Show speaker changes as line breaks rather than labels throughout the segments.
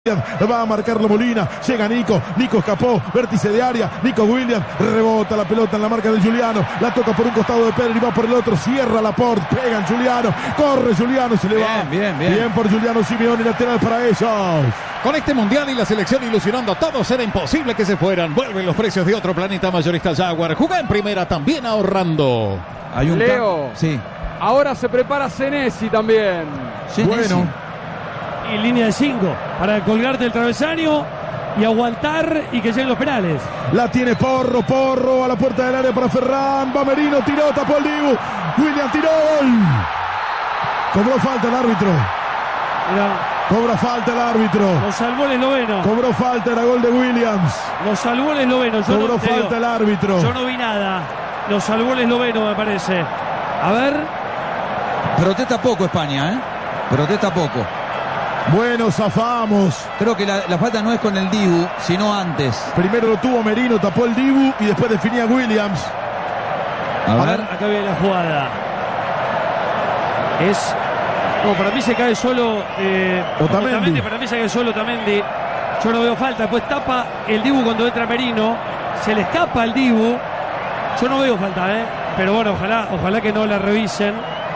Va a marcarlo Molina, llega Nico escapó, vértice de área, Nico Williams, rebota la pelota en la marca de Giuliano, la toca por un costado de Pedri, va por el otro, cierra Laporte, pega en Giuliano, corre Giuliano, se le va, bien por Giuliano Simeone, lateral para ellos.
Con este mundial y la selección ilusionando a todos, era imposible que se fueran. Vuelven los precios de otro planeta mayorista Jaguar. Jugá en primera también ahorrando.
Hay un
Leo,
sí.
Ahora se prepara Senesi también.
Senesi.
Bueno.
Y línea de 5 para colgarte el travesaño y aguantar y que lleguen los penales.
La tiene Porro a la puerta del área para Ferran, va Merino, tiró, tapó el Dibu, William tiró, gol. Cobró falta el árbitro. Cobra falta el árbitro.
Lo salvó el esloveno.
Cobró falta, era gol de Williams.
Lo salvó el esloveno.
Cobró falta el árbitro.
Yo no vi nada. Lo salvó el esloveno, me parece. A ver.
Protesta poco España, Protesta poco.
Bueno, zafamos.
Creo que la falta no es con el Dibu, sino antes.
Primero lo tuvo Merino, tapó el Dibu y después definía Williams.
A ver.
Acá viene la jugada. No, para mí se cae solo
Otamendi.
Para mí se cae solo Otamendi. Yo no veo falta. Después tapa el Dibu cuando entra Merino. Se le escapa el Dibu. Yo no veo falta, pero bueno, ojalá que no la revisen.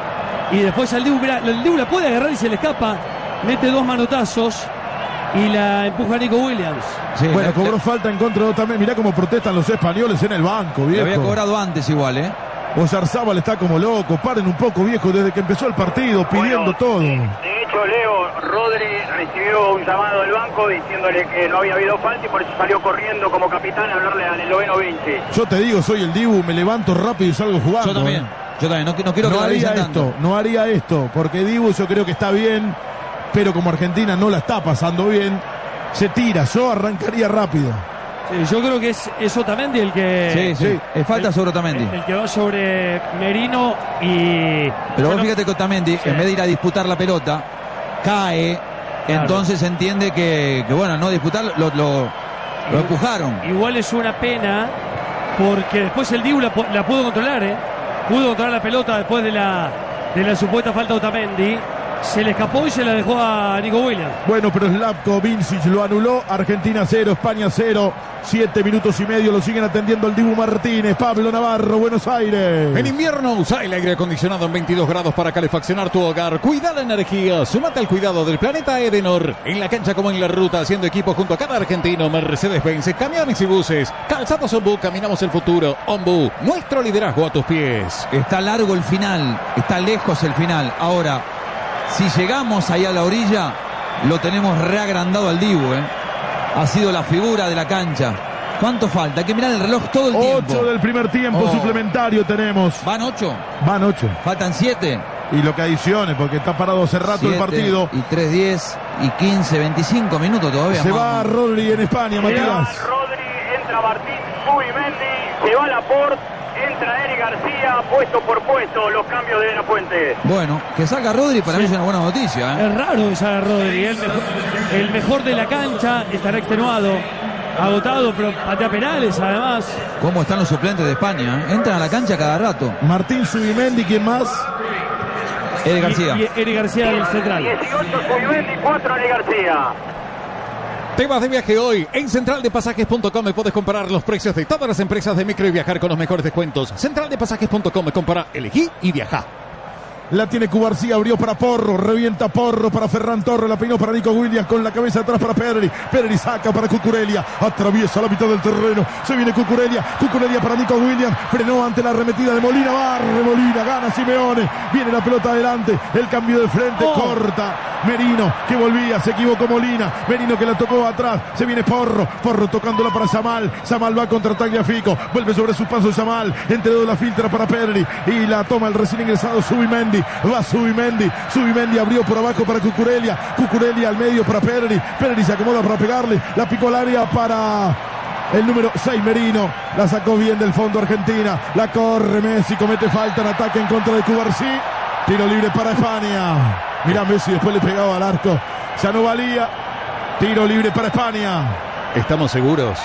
Y después al Dibu, mirá, el Dibu la puede agarrar y se le escapa. Mete dos manotazos y la empuja Nico Williams.
Sí, bueno, cobró falta en contra de Otamendi. Mirá cómo protestan los españoles en el banco, viejo.
Le había cobrado antes igual,
Oyarzábal está como loco. Paren un poco, viejo, desde que empezó el partido, pidiendo todo.
De hecho, Leo, Rodri recibió un llamado del banco diciéndole que no había habido falta y por eso salió corriendo como capitán a hablarle al esloveno 20.
Yo te digo, soy el Dibu, me levanto rápido y salgo jugando.
Yo también, no quiero que
haría esto, no haría esto, porque Dibu yo creo que está bien, pero como Argentina no la está pasando bien, se tira, yo arrancaría rápido.
Sí, yo creo que es Otamendi el que...
Sí. Falta sobre Otamendi.
El que va sobre Merino y...
Pero vos fíjate que Otamendi, en vez de ir a disputar la pelota, cae, claro. Entonces entiende que bueno, no disputar, lo empujaron.
Igual es una pena, porque después el Dibu la pudo controlar, Pudo controlar la pelota después de la supuesta falta de Otamendi. Se le escapó y se la dejó a Nico Williams.
Bueno, pero Slavko Vincic lo anuló. Argentina 0, España 0. 7 minutos y medio lo siguen atendiendo el Dibu Martínez. Pablo Navarro, Buenos Aires.
En invierno usa el aire acondicionado en 22 grados para calefaccionar tu hogar. Cuida la energía. Sumate al cuidado del planeta Edenor. En la cancha como en la ruta, haciendo equipo junto a cada argentino. Mercedes-Benz, camiones y buses. Calzados Ombu, caminamos el futuro. Ombu, nuestro liderazgo a tus pies.
Está largo el final. Está lejos el final. Ahora, si llegamos ahí a la orilla, lo tenemos reagrandado al Dibu, Ha sido la figura de la cancha. ¿Cuánto falta? Hay que mirar el reloj todo el tiempo.
8 del primer tiempo suplementario tenemos.
¿Van 8?
Van 8.
Faltan 7.
Y lo que adicione, porque está parado hace rato el partido.
Y 3, 10 y 15, 25 minutos todavía.
Se va Rodri en España, Matías.
Rodri, entra Martín Zubimendi, se va Laporte. Entra Eric García, puesto por puesto, los cambios de la Fuente.
Bueno, que salga Rodri para mí es una buena noticia.
Es raro que salga Rodri. El mejor de la cancha, estará extenuado, agotado, pero patea penales además.
¿Cómo están los suplentes de España? Entran a la cancha cada rato.
Martín Zubimendi, ¿quién más?
Eric García.
Y Eric García del central.
18 Zubimendi, 4 Eric García.
Te vas de viaje hoy. En centraldepasajes.com puedes comparar los precios de todas las empresas de micro y viajar con los mejores descuentos. Centraldepasajes.com, compara, elegí y viaja.
La tiene Cubarsí, abrió para Porro, revienta Porro para Ferran Torres, la peinó para Nico Williams, con la cabeza atrás para Pedri. Pedri saca para Cucurella, atraviesa la mitad del terreno, se viene Cucurella para Nico Williams, frenó ante la arremetida de Molina, barre Molina, gana Simeone, viene la pelota adelante, el cambio de frente, corta Merino, que volvía, se equivocó Molina, Merino que la tocó atrás, se viene Porro tocándola para Yamal va contra Tagliafico, vuelve sobre su paso Yamal, entre dos la filtra para Pedri, y la toma el recién ingresado Zubimendi. Va Zubimendi abrió por abajo para Cucurella al medio para Pedri se acomoda para pegarle, la picó al área para el número 6 Merino, la sacó bien del fondo Argentina, la corre Messi, comete falta en ataque en contra de Cubarsí, tiro libre para España. Mirá Messi, después le pegaba al arco, ya no valía, tiro libre para España.
Estamos seguros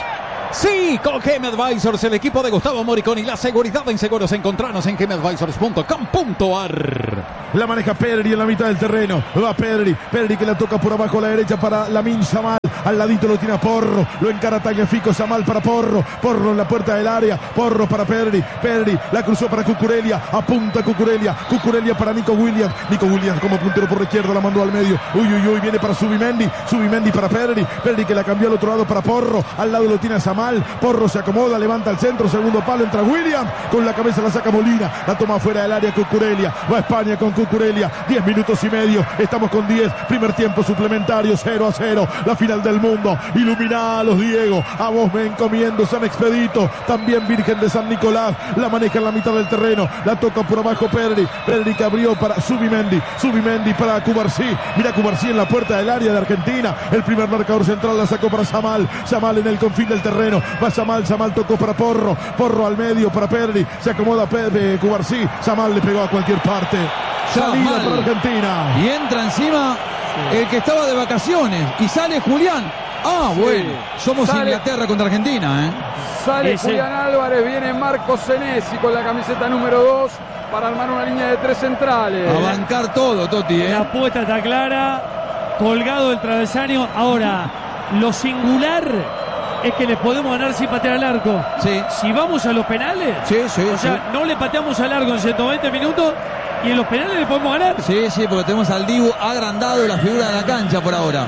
Sí, con Game Advisors, el equipo de Gustavo Moriconi, la seguridad en seguros. Encontranos en gameadvisors.com.ar.
La maneja Pedri en la mitad del terreno. Va Pedri que la toca por abajo a la derecha para Lamine Yamal. Al ladito lo tiene a Porro, lo encara Tagliafico, Yamal para Porro en la puerta del área, Porro para Pedri la cruzó para Cucurella, apunta Cucurella para Nico Williams como puntero por la izquierda, la mandó al medio, uy, viene para Subimendi para Pedri que la cambió al otro lado para Porro, al lado lo tiene a Yamal, Porro se acomoda, levanta el centro, segundo palo, entra Williams, con la cabeza la saca Molina, la toma fuera del área Cucurella, va a España con Cucurella, 10 minutos y medio, estamos con 10, primer tiempo suplementario, 0-0, la final del mundo, iluminalos Diego, a vos me encomiendo, San Expedito, también Virgen de San Nicolás, la maneja en la mitad del terreno, la toca por abajo Pedri que abrió para Subimendi para Cubarsí, mira Cubarsí en la puerta del área de Argentina, el primer marcador central la sacó para Yamal en el confín del terreno, va Yamal tocó para Porro al medio para Pedri, se acomoda Cubarsí, Yamal le pegó a cualquier parte, salida para Argentina,
y entra encima el que estaba de vacaciones y sale Julián. Bueno, somos Inglaterra contra Argentina,
Sale Julián Álvarez, viene Marcos Senesi con la camiseta número 2 para armar una línea de 3 centrales.
A bancar todo, Totti,
La apuesta está clara, colgado del travesaño. Ahora, lo singular es que le podemos ganar sin patear al arco.
Sí.
Si vamos a los penales, no le pateamos al arco en 120 minutos y en los penales le podemos ganar.
Sí, porque tenemos al Dibu agrandado la figura de la cancha por ahora.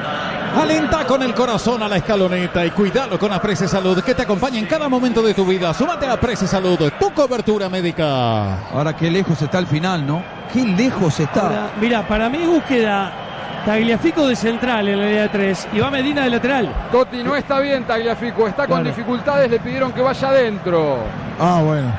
Alenta con el corazón a la escaloneta y cuidalo con Aprese Salud, que te acompaña en cada momento de tu vida. Súmate a Aprese Salud, tu cobertura médica.
Ahora qué lejos está el final, ¿no? Qué lejos está.
Ahora, mira, para mí búsqueda Tagliafico de central en la línea de 3 y va Medina de lateral.
Totti, no está bien Tagliafico, está con dificultades, le pidieron que vaya adentro.
Bueno.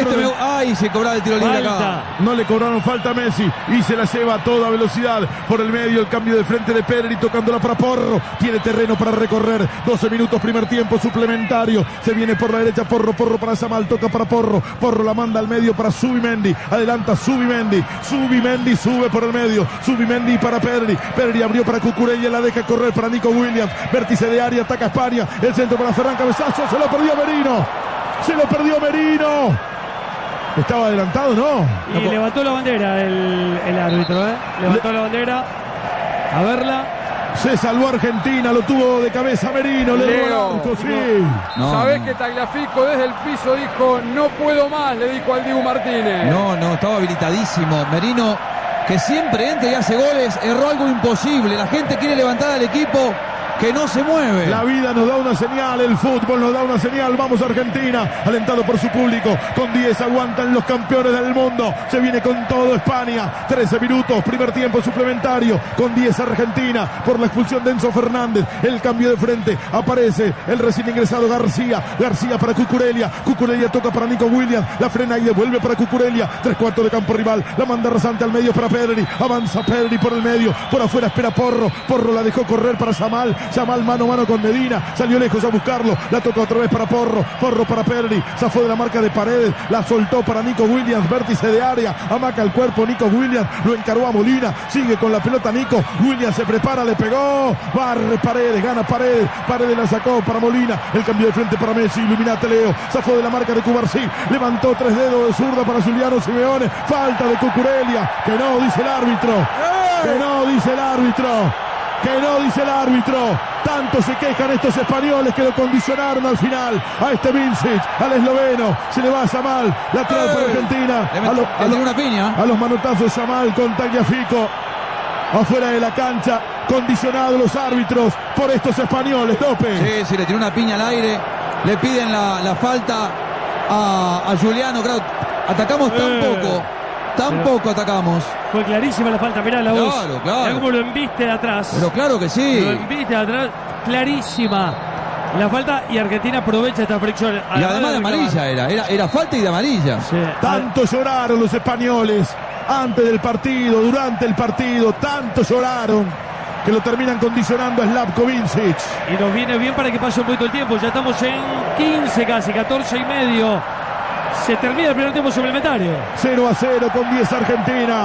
Se cobraba el tiro libre acá.
No le cobraron falta a Messi y se la lleva a toda velocidad por el medio, el cambio de frente de Pedri tocándola para Porro, tiene terreno para recorrer, 12 minutos primer tiempo suplementario, se viene por la derecha Porro para Yamal, toca para Porro la manda al medio para Subimendi, adelanta Subimendi sube por el medio, Subimendi para Pedri abrió para Cucurella, la deja correr para Nico Williams, vértice de área, ataca España, el centro para Ferran, cabezazo, se lo perdió Merino. Estaba adelantado, ¿no?
Y levantó la bandera el árbitro, Levantó la bandera. A verla.
Se salvó Argentina, lo tuvo de cabeza Merino, le dio el arco,
Sabés que Tagliafico desde el piso dijo, no puedo más, le dijo al Dibu Martínez.
No, estaba habilitadísimo. Merino, que siempre entra y hace goles, erró algo imposible. La gente quiere levantar al equipo que no se mueve.
La vida nos da una señal, el fútbol nos da una señal. Vamos Argentina, alentado por su público. Con 10 aguantan los campeones del mundo. Se viene con todo España. 13 minutos, primer tiempo suplementario. Con 10 Argentina por la expulsión de Enzo Fernández. El cambio de frente. Aparece el recién ingresado García para Cucurella toca para Nico Williams. La frena y devuelve para Cucurella. 3/4 de campo rival. La manda rasante al medio para Pedri. Avanza Pedri por el medio. Por afuera espera Porro la dejó correr para Yamal mano a mano con Medina, salió lejos a buscarlo, la tocó otra vez para Porro para Pedri, zafó de la marca de Paredes, la soltó para Nico Williams, vértice de área, amaca el cuerpo Nico Williams, lo encaró a Molina, sigue con la pelota Nico Williams, se prepara, le pegó, barre Paredes, gana Paredes la sacó para Molina, el cambio de frente para Messi, iluminate Leo, zafó de la marca de Cubarsí, levantó 3 dedos de zurda para Giuliano Simeone, falta de Cucurella, que no dice el árbitro, tanto se quejan estos españoles que lo condicionaron al final, a este Vincic, al esloveno, se le va a Yamal, lateral para Argentina, a los manotazos Yamal con Tagliafico, afuera de la cancha, condicionados los árbitros por estos españoles, López.
Sí, le tiró una piña al aire, le piden la falta a Giuliano, claro, atacamos tan poco atacamos.
Fue clarísima la falta, mirá la voz.
Claro.
Mirá cómo lo embiste de atrás.
Pero claro que sí.
Lo embiste de atrás, clarísima la falta y Argentina aprovecha esta fricción.
Y además de amarilla era falta y de amarilla.
Sí.
Tanto lloraron los españoles antes del partido, durante el partido, tanto lloraron que lo terminan condicionando a Slavko Vincic.
Y nos viene bien para que pase un poquito el tiempo. Ya estamos en 15 casi, 14 y medio. Se termina el primer tiempo suplementario.
0-0 con 10 Argentina.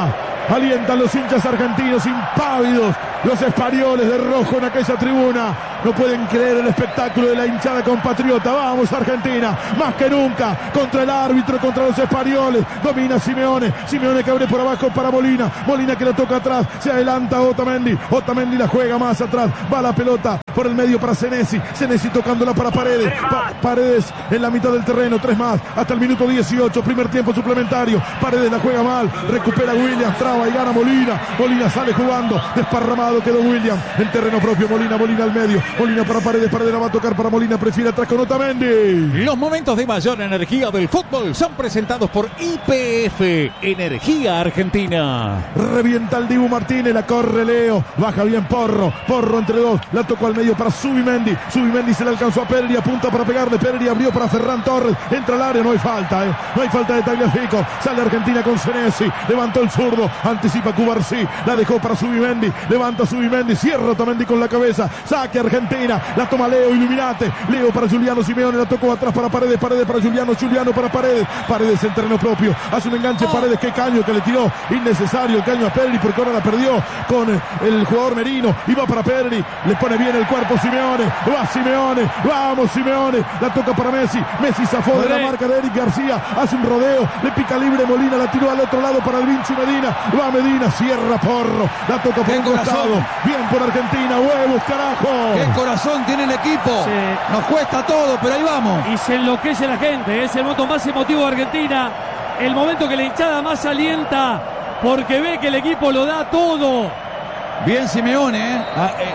Alientan los hinchas argentinos, impávidos, los españoles de rojo en aquella tribuna. No pueden creer el espectáculo de la hinchada compatriota. Vamos Argentina, más que nunca, contra el árbitro, contra los españoles. Domina Simeone, Simeone que abre por abajo para Molina, Molina que la toca atrás, se adelanta Otamendi, Otamendi la juega más atrás, va la pelota por el medio para Senesi, Senesi tocándola para Paredes, Paredes en la mitad del terreno, 3 más, hasta el minuto 18, primer tiempo suplementario. Paredes la juega mal, recupera Williams, traba y gana Molina, Molina sale jugando, desparramado quedó Williams, en terreno propio Molina, Molina al medio, Molina para Paredes, Paredes la va a tocar para Molina, prefiere atrás con Otamendi.
Los momentos de mayor energía del fútbol son presentados por YPF, Energía Argentina.
Revienta el Dibu Martínez, la corre Leo, baja bien Porro, Porro entre dos, la tocó al medio para Zubimendi, Zubimendi se le alcanzó a Pedri, apunta para pegarle, Pedri abrió para Ferran Torres, entra al área, no hay falta, no hay falta de Tagliafico, sale Argentina con Senesi, levantó el zurdo, anticipa Cubarsí, la dejó para Zubimendi, levanta Zubimendi, cierra Otamendi con la cabeza, saque Argentina, la toma Leo, Iluminate, Leo para Juliano Simeone, la tocó atrás para Paredes, Paredes para Juliano, Juliano para Paredes, Paredes en terreno propio, hace un enganche Paredes, qué caño que le tiró, innecesario el caño a Pedri porque ahora la perdió con el jugador Merino, y va para Pedri, le pone bien el cuerpo Simeone, va Simeone, vamos Simeone, la toca para Messi, Messi zafó de la marca de Eric García, hace un rodeo, le pica libre Molina, la tiró al otro lado para el Vinci Medina, va Medina, cierra Porro, la toca por un costado, bien por Argentina, huevos carajo.
Qué corazón tiene el equipo,
sí.
Nos cuesta todo, pero ahí vamos.
Y se enloquece la gente, es el momento más emotivo de Argentina, el momento que la hinchada más alienta, porque ve que el equipo lo da todo.
Bien Simeone,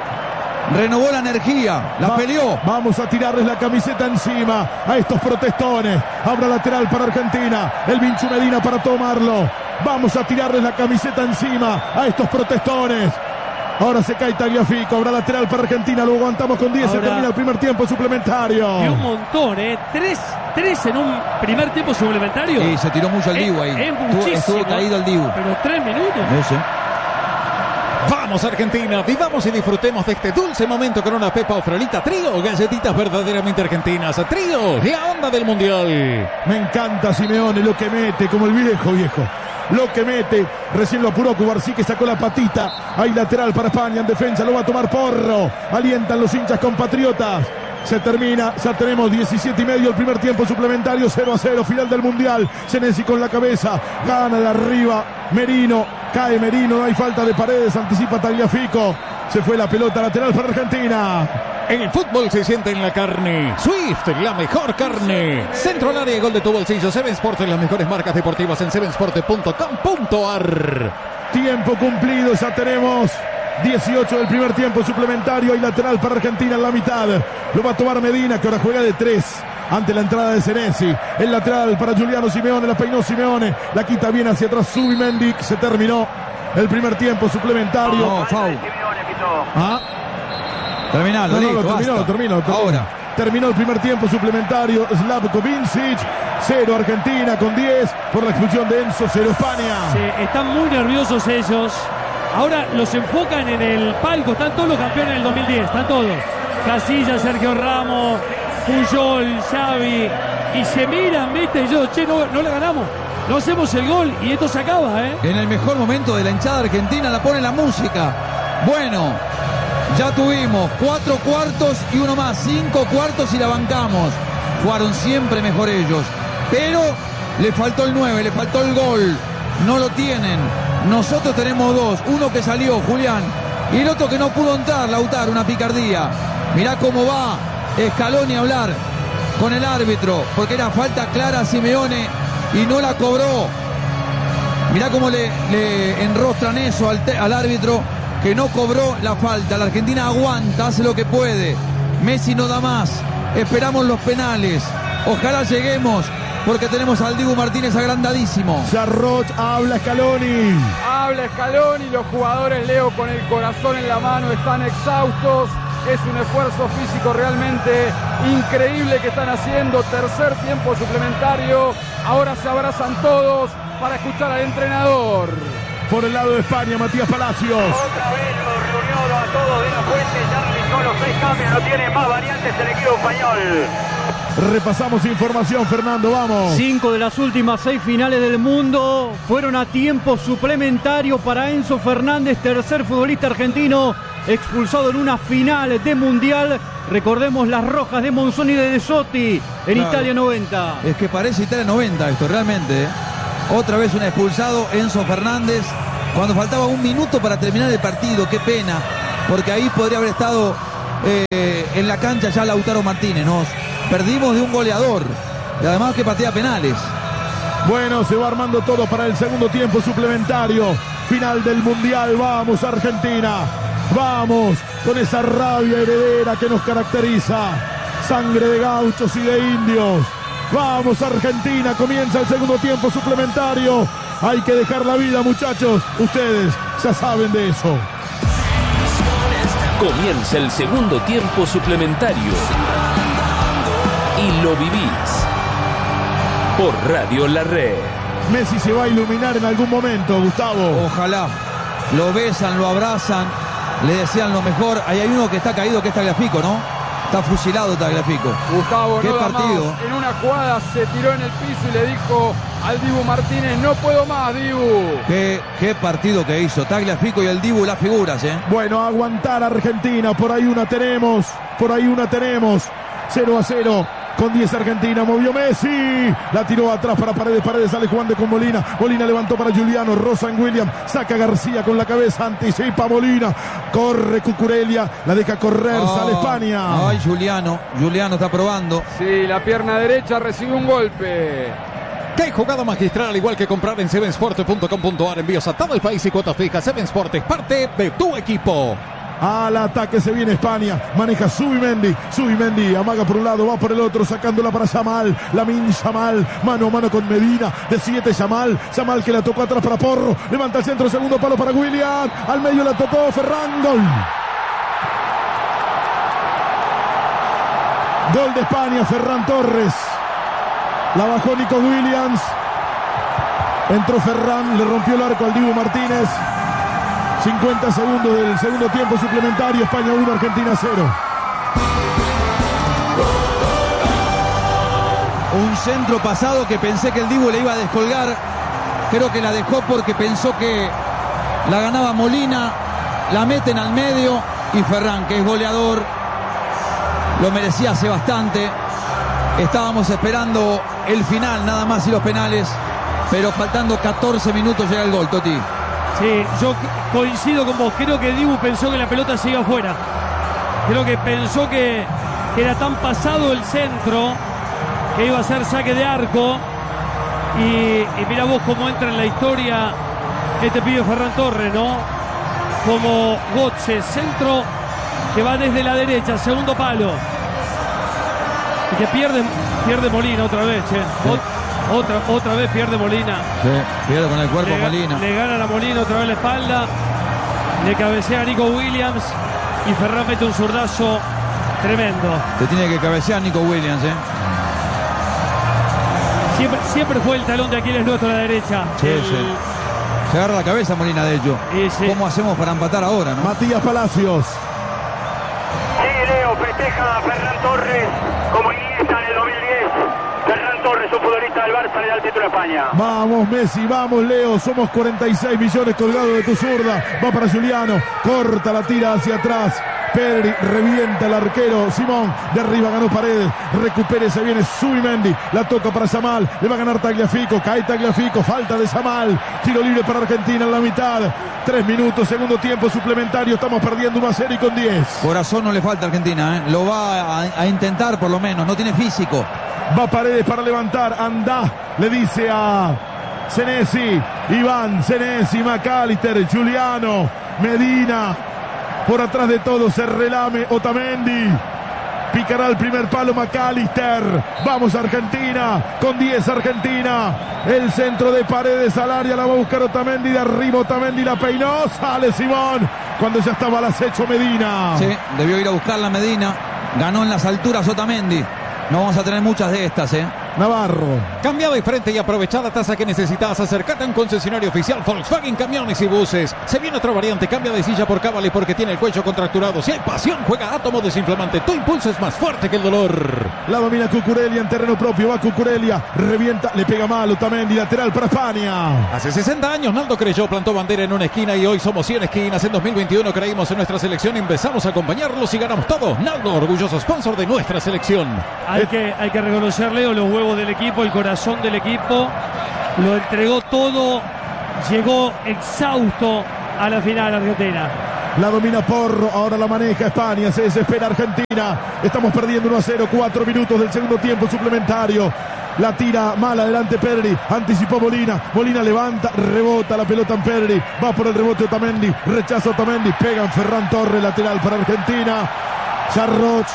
renovó la energía, la peleó.
Vamos a tirarles la camiseta encima a estos protestones. Habrá lateral para Argentina, el Vinci Medina para tomarlo. Vamos a tirarles la camiseta encima a estos protestones. Ahora se cae Tagliafico, habrá lateral para Argentina, lo aguantamos con 10, se termina el primer tiempo suplementario.
Y un montón, tres en un primer tiempo suplementario.
Sí, se tiró mucho el Dibu ahí. Estuvo caído el Dibu.
Pero 3 minutos.
Sí.
Vamos Argentina, vivamos y disfrutemos de este dulce momento con una Pepa o Frolita Trío, galletitas verdaderamente argentinas. Trío, la onda del mundial.
Me encanta Simeone, lo que mete, como el viejo. Lo que mete, recién lo apuró Cubarsí que sacó la patita. Hay lateral para España en defensa, lo va a tomar Porro. Alientan los hinchas compatriotas. Se termina, ya tenemos 17:30 el primer tiempo suplementario, 0-0, final del mundial. Senesi con la cabeza, gana de arriba Merino, cae Merino, no hay falta de Paredes, anticipa Tagliafico. Se fue la pelota lateral para Argentina.
El fútbol se siente en la carne. Swift, la mejor carne. Centro al área y gol de tu bolsillo. Seven Sport, las mejores marcas deportivas en sevensport.com.ar.
Tiempo cumplido, ya tenemos 18 del primer tiempo suplementario. Hay lateral para Argentina en la mitad. Lo va a tomar Medina, que ahora juega de 3 ante la entrada de Senesi. El lateral para Juliano Simeone, la peinó Simeone, la quita bien hacia atrás Zubimendi. Se terminó el primer tiempo suplementario.
No, foul.
Terminalo, terminó.
Ahora.
Terminó el primer tiempo suplementario. Slavko Vincic, 0 Argentina con 10 por la expulsión de Enzo, 0 España.
Sí, están muy nerviosos ellos. Ahora los enfocan en el palco. Están todos los campeones del 2010, están todos. Casillas, Sergio Ramos, Puyol, Xavi. Y se miran, ¿viste? Y yo, no le ganamos. No hacemos el gol y esto se acaba, ¿eh?
En el mejor momento de la hinchada argentina la pone la música. Bueno, ya tuvimos 4 cuartos y uno más, 5 cuartos y la bancamos. Jugaron siempre mejor ellos. Pero le faltó el 9, le faltó el gol. No lo tienen. Nosotros tenemos 2. Uno que salió, Julián. Y el otro que no pudo entrar, Lautaro, una picardía. Mirá cómo va Scaloni a hablar con el árbitro. Porque era falta clara a Simeone y no la cobró. Mirá cómo le enrostran eso al árbitro, que no cobró la falta. La Argentina aguanta, hace lo que puede. Messi no da más. Esperamos los penales. Ojalá lleguemos, porque tenemos al Dibu Martínez agrandadísimo.
Sarroch, habla Scaloni.
Habla Scaloni, los jugadores, Leo, con el corazón en la mano, están exhaustos. Es un esfuerzo físico realmente increíble que están haciendo. Tercer tiempo suplementario. Ahora se abrazan todos para escuchar al entrenador.
Por el lado de España, Matías Palacios.
Otra vez lo reunió a todos de la fuente. Ya realizó los 6 cambios. No tiene más variantes el equipo español.
Repasamos información, Fernando, vamos.
5 de las últimas 6 finales del mundo fueron a tiempo suplementario para Enzo Fernández, tercer futbolista argentino expulsado en una final de Mundial. Recordemos las rojas de Monzón y de De Sotti en Italia 90.
Es que parece Italia 90 esto, realmente, ¿eh? Otra vez un expulsado, Enzo Fernández, cuando faltaba un minuto para terminar el partido. Qué pena, porque ahí podría haber estado en la cancha ya Lautaro Martínez. Nos perdimos de un goleador y además que patea penales.
Bueno, se va armando todo para el segundo tiempo suplementario. Final del Mundial. Vamos, Argentina. Vamos, con esa rabia heredera que nos caracteriza. Sangre de gauchos y de indios. Vamos, Argentina. Comienza el segundo tiempo suplementario. Hay que dejar la vida, muchachos. Ustedes ya saben de eso.
Comienza el segundo tiempo suplementario. Y lo vivís por Radio La Red.
Messi se va a iluminar en algún momento, Gustavo.
Ojalá. Lo besan, lo abrazan, le desean lo mejor. Ahí hay uno que está caído, que es Tagliafico, ¿no? Está fusilado Tagliafico.
Gustavo,
qué
no da
partido.
Más. En una jugada se tiró en el piso y le dijo al Dibu Martínez: no puedo más, Dibu.
Qué partido que hizo Tagliafico y el Dibu, las figuras, ¿eh?
Bueno, aguantar Argentina. Por ahí una tenemos. 0-0. Con 10 Argentina, movió Messi, la tiró atrás para Paredes, sale jugando con Molina, levantó para Juliano, Rosan Williams, saca García con la cabeza, anticipa Molina, corre Cucurella, la deja correr, sale España.
Ay, Juliano está probando.
Sí, la pierna derecha recibe un golpe.
¡Qué jugada magistral! Al igual que comprar en sevensport.com.ar, envíos a todo el país y cuotas fijas. Seven Sport es parte de tu equipo.
Al ataque se viene España, maneja Subimendi, amaga por un lado, va por el otro, sacándola para Yamal, Lamine Yamal, mano a mano con Medina, de 7 Yamal que la tocó atrás para Porro, levanta el centro, segundo palo para William, al medio la tocó Ferran, gol de España, Ferran Torres, la bajó Nico Williams, entró Ferran, le rompió el arco al Dibu Martínez. 50 segundos del segundo tiempo suplementario. España 1, Argentina 0.
Un centro pasado que pensé que el Dibu le iba a descolgar. Creo que la dejó porque pensó que la ganaba Molina. La meten al medio y Ferran, que es goleador, lo merecía hace bastante. Estábamos esperando el final nada más y los penales, pero faltando 14 minutos llega el gol, Toti.
Sí, yo coincido con vos. Creo que Dibu pensó que la pelota se iba afuera. Creo que pensó que era tan pasado el centro que iba a ser saque de arco. Y mira vos cómo entra en la historia este pibe Ferran Torres, ¿no? Como Götze, centro que va desde la derecha, segundo palo. Y que pierde Molina otra vez, che. Otra vez pierde Molina.
Sí, pierde con el cuerpo Molina.
Le gana a Molina otra vez la espalda. Le cabecea a Nico Williams. Y Ferran mete un zurdazo tremendo.
Te tiene que cabecear Nico Williams, ¿eh?
Siempre fue el talón de Aquiles nuestro a la derecha.
Sí. Se agarra la cabeza Molina, de hecho.
Sí.
¿Cómo hacemos para empatar ahora, no?
Matías Palacios.
Sí, Leo, festeja a Ferran Torres como Iniesta en el 2010. Ferran Torres, un futbolista del Barça, le da el título a España.
Vamos Messi, vamos Leo, somos 46 millones colgados de tu zurda. Va para Juliano, corta la tira hacia atrás. Pedri revienta el arquero Simón, de arriba ganó Paredes, recupere, se viene Subimendi, la toca para Yamal, le va a ganar Tagliafico, cae Tagliafico, falta de Yamal, tiro libre para Argentina en la mitad, 3 minutos, segundo tiempo suplementario, estamos perdiendo 1-0 y con 10.
Corazón no le falta a Argentina, ¿eh? Lo va a intentar por lo menos, no tiene físico.
Va Paredes para levantar, anda, le dice a Senesi, Iván, Senesi, McAllister, Juliano, Medina. Por atrás de todo se relame Otamendi. Picará el primer palo McAllister. Vamos Argentina. Con 10 Argentina. El centro de Paredes al área. La va a buscar Otamendi. De arriba Otamendi la peinó. Sale Simón. Cuando ya estaba al acecho Medina.
Sí, debió ir a buscarla Medina. Ganó en las alturas Otamendi. No vamos a tener muchas de estas, ¿eh?
Navarro.
Cambia de frente y aprovecha la tasa que necesitas. Acércate a un concesionario oficial Volkswagen Camiones y Buses. Se viene otra variante. Cambia de silla por Cavalli porque tiene el cuello contracturado. Si hay pasión, juega Átomo Desinflamante. Tu impulso es más fuerte que el dolor.
La domina Cucurella en terreno propio. Va Cucurella. Revienta. Le pega mal Otamendi. Lateral para España.
Hace 60 años Naldo creyó, plantó bandera en una esquina y hoy somos 100 esquinas. En 2021 creímos en nuestra selección. Empezamos a acompañarlos y ganamos todo. Naldo, orgulloso sponsor de nuestra selección.
Hay que reconocerle los huevos del equipo, el corazón del equipo, lo entregó todo, llegó exhausto a la final Argentina.
La domina Porro, ahora la maneja España, se desespera Argentina. Estamos perdiendo 1-0, 4 minutos del segundo tiempo suplementario. La tira mal adelante Pedri, anticipó Molina, Molina levanta, rebota la pelota en Pedri, va por el rebote Otamendi, rechaza Otamendi, pega en Ferran Torres, lateral para Argentina. Charroch.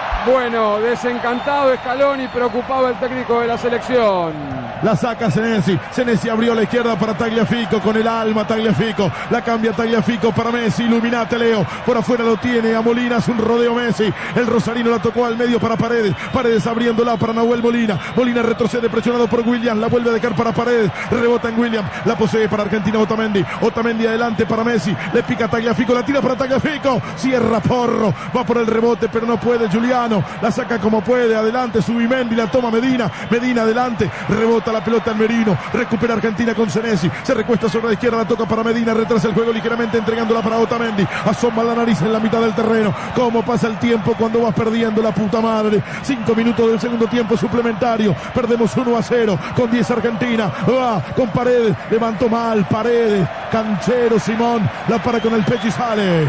Bueno, desencantado Scaloni, preocupado el técnico de la selección.
La saca Senesi. Senesi abrió a la izquierda para Tagliafico. Con el alma Tagliafico. La cambia Tagliafico para Messi. Iluminate Leo. Por afuera lo tiene a Molina. Es un rodeo Messi. El rosarino la tocó al medio para Paredes. Paredes abriéndola para Nahuel Molina. Molina retrocede presionado por Williams. La vuelve a dejar para Paredes. Rebota en Williams. La posee para Argentina Otamendi. Otamendi adelante para Messi. Le pica Tagliafico. La tira para Tagliafico. Cierra Porro. Va por el rebote pero no puede Giuliano. La saca como puede. Adelante Zubimendi. La toma Medina. Medina adelante. Rebota la pelota en Merino, recupera Argentina con Senesi, se recuesta sobre la izquierda, la toca para Medina, retrasa el juego ligeramente entregándola para Otamendi, asoma la nariz en la mitad del terreno. Cómo pasa el tiempo cuando vas perdiendo, la puta madre. 5 minutos del segundo tiempo suplementario, perdemos 1-0 con 10 Argentina. Va con Paredes, levantó mal Paredes, canchero Simón, la para con el pecho y sale.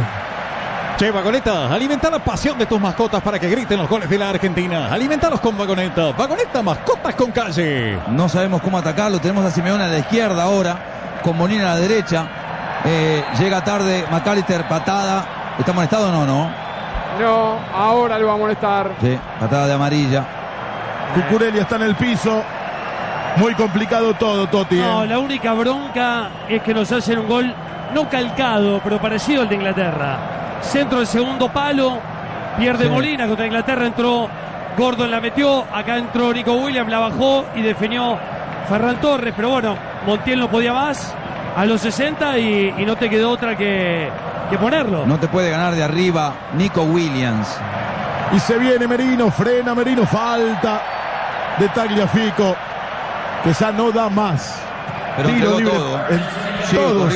Che, Vagoneta, alimenta la pasión de tus mascotas para que griten los goles de la Argentina. Alimentalos con Vagoneta. Vagoneta, mascotas con calle.
No sabemos cómo atacarlo. Tenemos a Simeone a la izquierda ahora, con Molina a la derecha. Llega tarde McAllister, patada. ¿Está amonestado o no?
No, ahora lo va a amonestar.
Sí, patada de amarilla.
Cucurella está en el piso. Muy complicado todo, Totti.
No, la única bronca es que nos hacen un gol no calcado, pero parecido al de Inglaterra. Centro del segundo palo, pierde sí. Molina contra Inglaterra, entró Gordon, la metió, acá entró Nico Williams, la bajó y definió Ferran Torres, pero bueno, Montiel no podía más a los 60 y no te quedó otra que ponerlo.
No te puede ganar de arriba Nico Williams.
Y se viene Merino, frena Merino, falta de Tagliafico, que ya no da más.
Pero
tiro libre,
todo.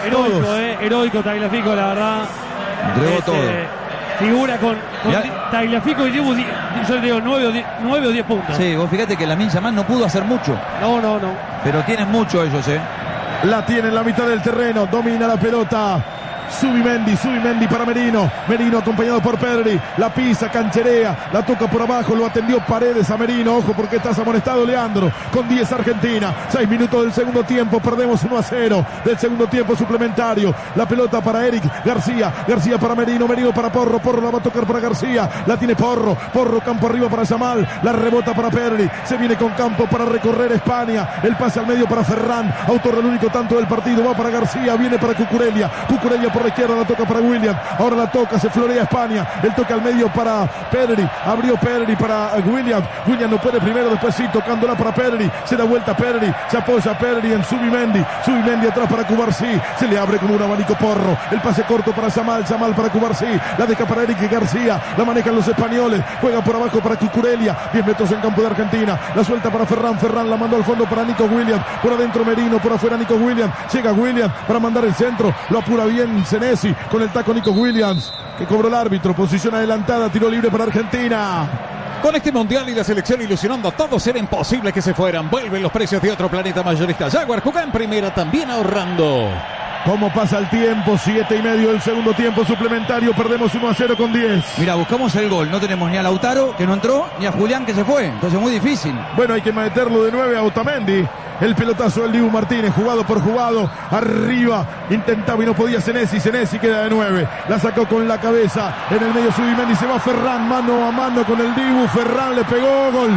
Heroico Tagliafico, la verdad.
Entregó todo.
Figura con Tagliafico y Dibu, yo le digo 9 o 10 puntos.
Sí, vos fíjate que Lamine Yamal no pudo hacer mucho.
No.
Pero tienen mucho ellos,
La tiene en la mitad del terreno, domina la pelota. Zubimendi para Merino acompañado por Pedri, la pisa, cancherea, la toca por abajo, lo atendió Paredes a Merino, ojo porque estás amonestado Leandro, con 10 Argentina, 6 minutos del segundo tiempo, perdemos 1-0 del segundo tiempo suplementario, la pelota para Eric García para Merino para Porro la va a tocar para García, la tiene Porro campo arriba para Yamal, la rebota para Pedri, se viene con campo para recorrer España, el pase al medio para Ferran, autor del único tanto del partido, va para García, viene para Cucurella por la izquierda, la toca para Williams, ahora la toca, se florea España, el toque al medio para Pedri, abrió Pedri para Williams no puede primero, después sí, tocándola para Pedri, se da vuelta Pedri, se apoya Pedri en Zubimendi atrás para Cubarsí, se le abre como un abanico Porro, el pase corto para Yamal para Cubarsí, la deja para Eric García, la manejan los españoles, juega por abajo para Cucurella, 10 metros en campo de Argentina, la suelta para Ferran la mandó al fondo para Nico Williams, por adentro Merino, por afuera Nico Williams, llega Williams para mandar el centro, lo apura bien Senesi, con el taco Nico Williams, que cobró el árbitro, posición adelantada, tiro libre para Argentina.
Con este mundial y la selección ilusionando a todos, era imposible que se fueran. Vuelven los precios de otro planeta mayorista. Jaguar juega en primera, también ahorrando.
¿Cómo pasa el tiempo? 7:30 del segundo tiempo suplementario. Perdemos 1-0 con 10.
Mira, buscamos el gol. No tenemos ni a Lautaro, que no entró, ni a Julián, que se fue. Entonces muy difícil.
Bueno, hay que meterlo de 9 a Otamendi. El pelotazo del Dibu Martínez, jugado por jugado. Arriba, intentaba y no podía Senesi queda de 9. La sacó con la cabeza. En el medio Zubimendi, se va Ferran, mano a mano con el Dibu. Ferran le pegó, gol.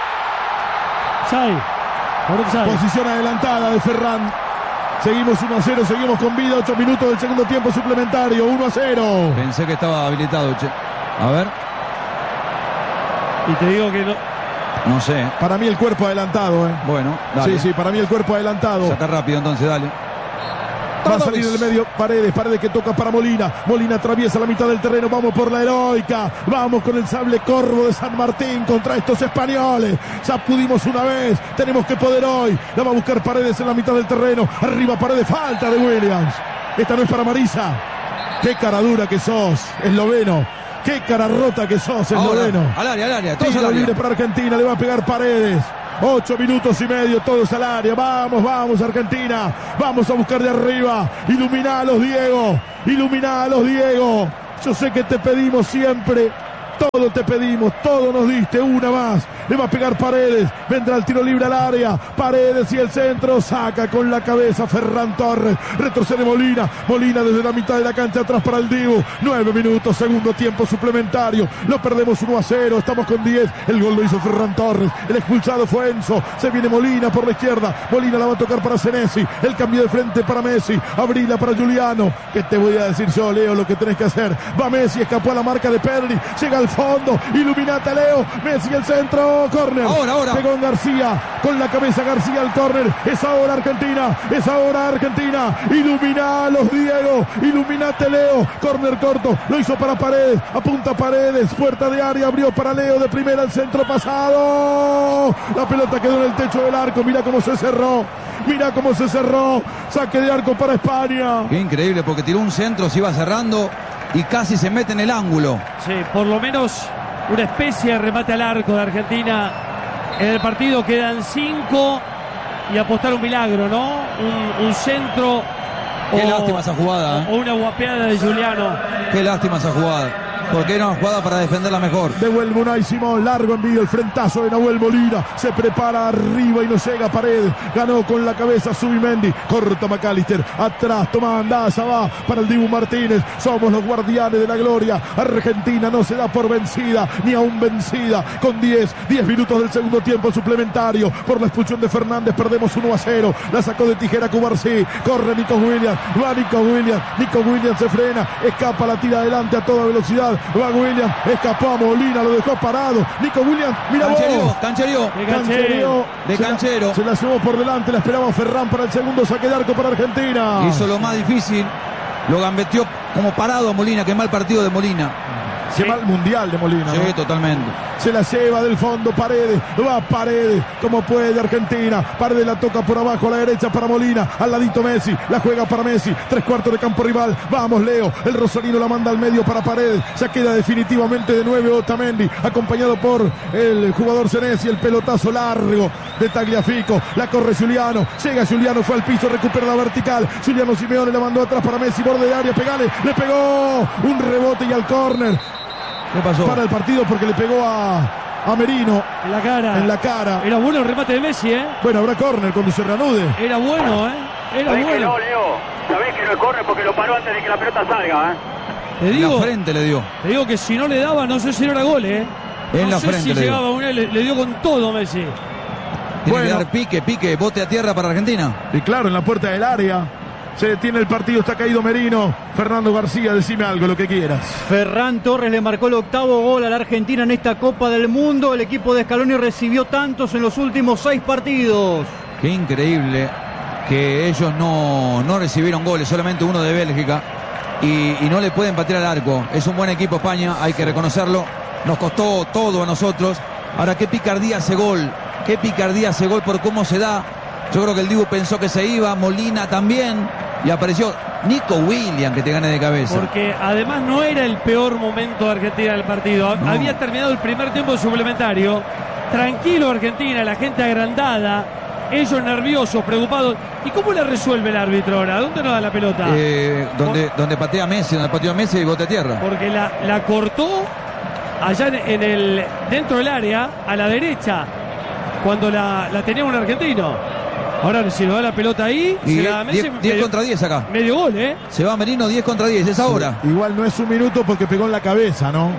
Posición adelantada de Ferran. Seguimos 1-0, seguimos con vida, 8 minutos del segundo tiempo suplementario, 1-0.
Pensé que estaba habilitado, che. A ver.
Y te digo que
No sé.
Para mí el cuerpo adelantado,
Bueno, dale.
Sí, para mí el cuerpo adelantado.
Saca rápido entonces, dale.
Va a salir del medio Paredes que toca para Molina. Molina atraviesa la mitad del terreno. Vamos por la heroica. Vamos con el sable corvo de San Martín contra estos españoles. Ya pudimos una vez. Tenemos que poder hoy. La va a buscar Paredes en la mitad del terreno. Arriba Paredes. Falta de Williams. Esta no es para Marisa. Qué cara dura que sos, esloveno. Qué cara rota que sos, esloveno.
Al área. Todos
Tiro
al área.
libre para Argentina. Le va a pegar Paredes. 8 minutos y medio, todos al área. Vamos Argentina. Vamos a buscar de arriba. Iluminalos, Diego. Yo sé que te pedimos siempre. Todo te pedimos, todo nos diste, una más. Le va a pegar Paredes, vendrá el tiro libre al área. Paredes y el centro, saca con la cabeza Ferran Torres. Retrocede Molina desde la mitad de la cancha atrás para el Dibu. 9 minutos, segundo tiempo suplementario. Lo perdemos 1-0, estamos con 10. El gol lo hizo Ferran Torres, el expulsado fue Enzo. Se viene Molina por la izquierda. Molina la va a tocar para Senesi. El cambio de frente para Messi. Abrila para Giuliano. ¿Qué te voy a decir yo, Leo? Lo que tenés que hacer. Va Messi, escapó a la marca de Pedri. Llega al fondo, iluminate Leo, Messi el centro, córner.
Ahora.
Pegó en García, con la cabeza García al córner. Es ahora Argentina. Iluminalos, Diego, iluminate Leo. Córner corto, lo hizo para Paredes, apunta Paredes, puerta de área, abrió para Leo de primera al centro pasado. La pelota quedó en el techo del arco, mira cómo se cerró. Saque de arco para España.
Qué increíble, porque tiró un centro, se iba cerrando y casi se mete en el ángulo.
Sí, por lo menos una especie de remate al arco de Argentina. En el partido quedan 5 y apostar un milagro, ¿no? Un centro.
Qué lástima esa jugada.
O una guapeada de Giuliano.
Qué lástima esa jugada. Porque era una jugada para defenderla mejor.
Devuelve Unai Simón, largo envío, el frentazo de Nahuel Molina. Se prepara arriba y no llega a Paredes. Ganó con la cabeza Zubimendi. Corta McAllister. Atrás, toma Andaza, va para el Dibu Martínez. Somos los guardianes de la gloria. Argentina no se da por vencida, ni aún vencida. Con 10 minutos del segundo tiempo suplementario. Por la expulsión de Fernández perdemos 1-0. La sacó de tijera Cubarsí. Corre Nico Williams. Va Nico Williams se frena. Escapa, la tira adelante a toda velocidad. Va Williams, escapó a Molina, lo dejó parado. Nico Williams, mira vos.
Canchereó. De canchero.
Se la llevó por delante, la esperaba Ferran para el segundo saque de arco para Argentina.
Hizo lo más difícil, lo gambeteó como parado a Molina. Qué mal partido de Molina.
Se va al mundial de Molina,
sí,
¿no?
Totalmente.
Se la lleva del fondo Paredes. Va Paredes, como puede Argentina. Paredes la toca por abajo a la derecha para Molina. Al ladito Messi, la juega para Messi. 3/4 de campo rival. Vamos Leo. El rosarino la manda al medio para Paredes. Ya queda definitivamente de 9 Otamendi. Acompañado por el jugador Senesi. El pelotazo largo de Tagliafico. La corre Giuliano. Llega Giuliano, fue al piso, recupera la vertical. Giuliano Simeone la mandó atrás para Messi. Borde de área, pegale. Le pegó. Un rebote y al córner.
¿Qué pasó?
Para el partido porque le pegó a Merino
en la cara. Era bueno el remate de Messi, ¿eh?
Bueno, habrá córner cuando se reanude.
Era bueno, ¿eh? Era bueno.
Que no, Leo. Sabés que no es córner porque lo paró antes de que la pelota salga, ¿eh?
Te digo,
en la frente le dio.
Te digo que si no le daba, no sé si no era gol, ¿eh?
En
no
la
sé
frente
si
le
llegaba
dio.
una, le dio con todo Messi.
Tiene que dar pique, bote a tierra para Argentina.
Y claro, en la puerta del área. Se detiene el partido, está caído Merino. Fernando García, decime algo, lo que quieras.
Ferran Torres le marcó el 8º gol a la Argentina en esta Copa del Mundo. El equipo de Scaloni recibió tantos en los últimos 6 partidos.
Qué increíble que ellos no recibieron goles, solamente uno de Bélgica. Y no le pueden patear al arco. Es un buen equipo España, hay que reconocerlo. Nos costó todo a nosotros. Ahora, qué picardía ese gol. Qué picardía ese gol por cómo se da. Yo creo que el Dibu pensó que se iba, Molina también, y apareció Nico Williams que te gane de cabeza.
Porque además no era el peor momento de Argentina del partido. No. Había terminado el primer tiempo suplementario. Tranquilo Argentina, la gente agrandada, ellos nerviosos, preocupados. ¿Y cómo le resuelve el árbitro ahora? ¿Dónde nos da la pelota?
Donde patea Messi, donde pateó a Messi y bote a tierra.
Porque la cortó allá dentro del área, a la derecha, cuando la tenía un argentino. Ahora si nos da la pelota ahí,
y
se la da Messi.
10 contra 10 acá.
Medio gol, ¿eh?
Se va Merino 10 contra 10, es ahora.
Sí, igual no es un minuto porque pegó en la cabeza, ¿no?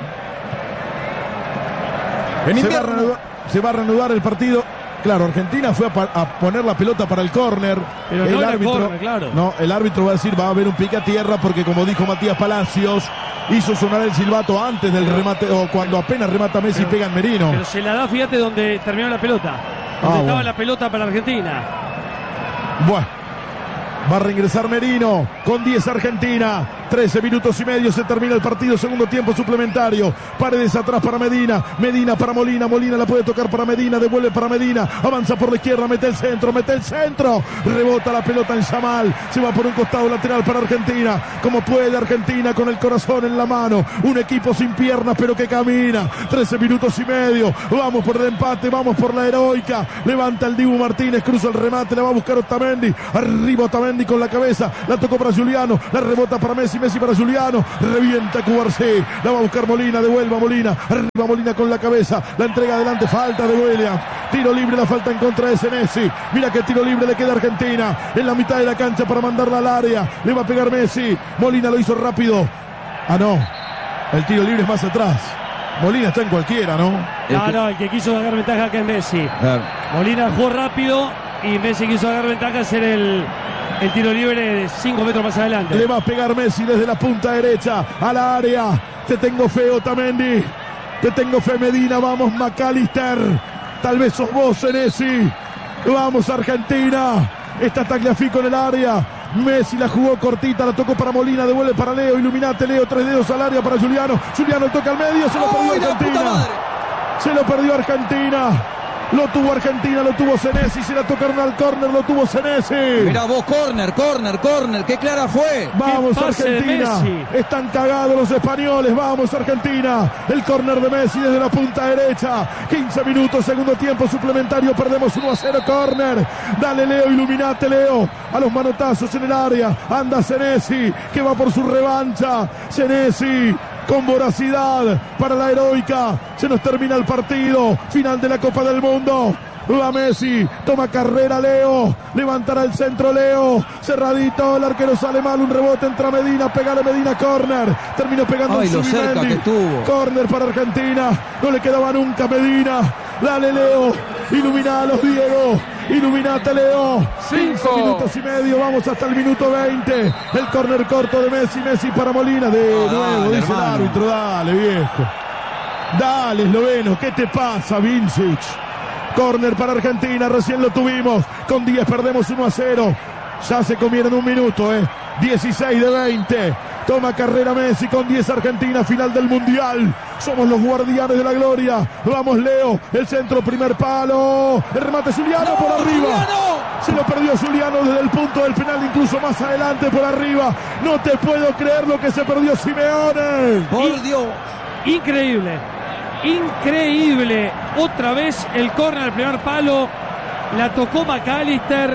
Se va a reanudar el partido. Claro, Argentina fue a poner la pelota para el córner.
Pero
el
no
árbitro,
córner, claro.
No, el árbitro va a decir, va a haber un pique a tierra porque como dijo Matías Palacios, hizo sonar el silbato antes del remate, o cuando apenas remata Messi, pega en Merino.
Pero se la da, fíjate, donde terminó la pelota. Donde estaba
bueno.
la pelota para Argentina.
Bueno, va a reingresar Merino con 10 Argentina. 13 minutos y medio, se termina el partido, segundo tiempo suplementario. Paredes atrás para Medina, Medina para Molina, Molina la puede tocar para Medina, devuelve para Medina, avanza por la izquierda, mete el centro, rebota la pelota en Yamal, se va por un costado lateral para Argentina, como puede Argentina con el corazón en la mano, un equipo sin piernas pero que camina. 13 minutos y medio, vamos por el empate, vamos por la heroica, levanta el Dibu Martínez, cruza el remate, la va a buscar Otamendi, arriba Otamendi con la cabeza, la tocó para Juliano, la rebota para Messi, Messi para Juliano, revienta Cubarsí, la va a buscar Molina, devuelva Molina, arriba Molina con la cabeza, la entrega adelante, falta de Williams, tiro libre, la falta en contra de Senesi, mira que tiro libre le queda a Argentina, en la mitad de la cancha para mandarla al área, le va a pegar Messi, Molina lo hizo rápido, no, el tiro libre es más atrás, Molina está en cualquiera, ¿no?
No, el que quiso ganar ventaja acá es Messi.
Claro.
Molina jugó rápido y Messi quiso ganar ventaja, hacer el tiro libre de 5 metros más adelante.
Le va a pegar Messi desde la punta derecha a la área. Te tengo fe, Otamendi. Te tengo fe, Medina. Vamos, McAllister. Tal vez sos vos, Senesi. Vamos, Argentina. Está Tagliafico en el área. Messi la jugó cortita, la tocó para Molina, devuelve para Leo. Iluminate, Leo, 3 dedos al área para Juliano. Juliano toca al medio, se lo perdió Argentina. Se lo perdió Argentina. Lo tuvo Argentina, lo tuvo Senesi, se la tocaron al córner, lo tuvo Senesi.
Mirá vos, córner, qué clara fue.
Vamos Argentina, están cagados los españoles, vamos Argentina. El córner de Messi desde la punta derecha, 15 minutos, segundo tiempo suplementario, perdemos 1-0, córner. Dale Leo, iluminate Leo, a los manotazos en el área, anda Senesi, que va por su revancha. Senesi con voracidad para la heroica. Se nos termina el partido. Final de la Copa del Mundo. Va Messi, toma carrera Leo, levantará el centro Leo, cerradito, el arquero sale mal, un rebote entra Medina, pegale Medina, córner, terminó pegando
Ay, lo cerca que estuvo.
Córner para Argentina, no le quedaba nunca Medina, dale Leo, iluminalos Diego, iluminate Leo, 5 minutos y medio, vamos hasta el minuto 20, el córner corto de Messi, Messi para Molina, de nuevo, dice hermano. El árbitro, dale viejo, dale esloveno, ¿qué te pasa Vincic? Córner para Argentina, recién lo tuvimos. Con 10 perdemos 1-0. Ya se comieron un minuto, 16 de 20. Toma carrera Messi con 10 Argentina, final del Mundial. Somos los guardianes de la gloria. Vamos Leo, el centro, primer palo. El remate Juliano por arriba. Juliano. Se lo perdió Juliano desde el punto del penal, incluso más adelante por arriba. No te puedo creer lo que se perdió Simeone.
Por Dios.
Increíble. Increíble, otra vez el córner al primer palo, la tocó McAllister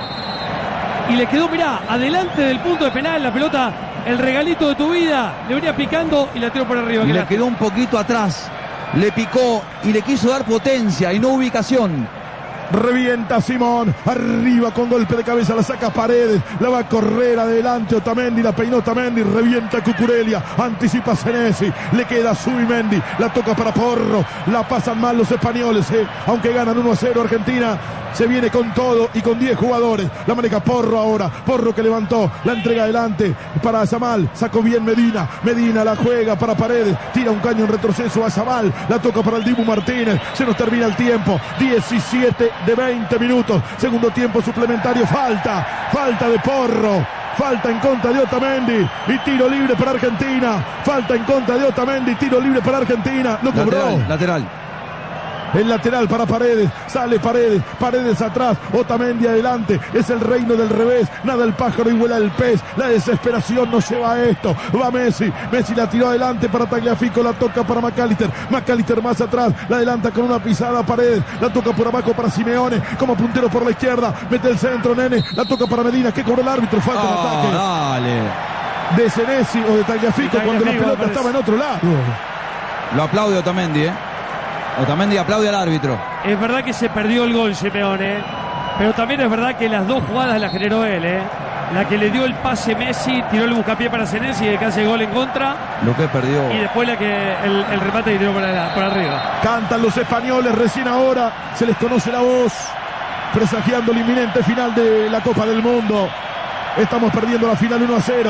y le quedó, mirá, adelante del punto de penal, la pelota, el regalito de tu vida, le venía picando y la tiró por arriba.
Le quedó un poquito atrás, le picó y le quiso dar potencia y no ubicación.
Revienta Simón, arriba con golpe de cabeza, la saca Paredes, la va a correr adelante Otamendi, la peinó Otamendi, revienta Cucurella, anticipa Senesi, le queda Subimendi, la toca para Porro, la pasan mal los españoles, aunque ganan 1-0 Argentina, se viene con todo y con 10 jugadores, la maneja Porro ahora, Porro que levantó, la entrega adelante para Yamal, sacó bien Medina, Medina la juega para Paredes, tira un caño en retroceso a Yamal, la toca para el Dibu Martínez, se nos termina el tiempo, 17 de 20 minutos, segundo tiempo suplementario, falta de Porro, falta en contra de Otamendi y tiro libre para Argentina, falta en contra de Otamendi, tiro libre para Argentina, lo cobró.
Lateral.
El lateral para Paredes, sale Paredes atrás, Otamendi adelante, es el reino del revés, nada el pájaro y vuela el pez, la desesperación nos lleva a esto, va Messi la tiró adelante para Tagliafico, la toca para McAllister más atrás, la adelanta con una pisada Paredes, la toca por abajo para Simeone, como puntero por la izquierda, mete el centro Nene, la toca para Medina, que cobró el árbitro, falta de ataque.
Dale.
De Senesi o de Tagliafico cuando la pelota estaba en otro lado.
Lo aplaude Otamendi, Otamendi aplaude al árbitro.
Es verdad que se perdió el gol Simeone, pero también es verdad que las dos jugadas las generó él, La que le dio el pase Messi, tiró el buscapié para Senesi y que hace gol en contra.
Lo que perdió.
Y después el remate que tiró por arriba.
Cantan los españoles, recién ahora se les conoce la voz, presagiando el inminente final de la Copa del Mundo. Estamos perdiendo la final 1-0.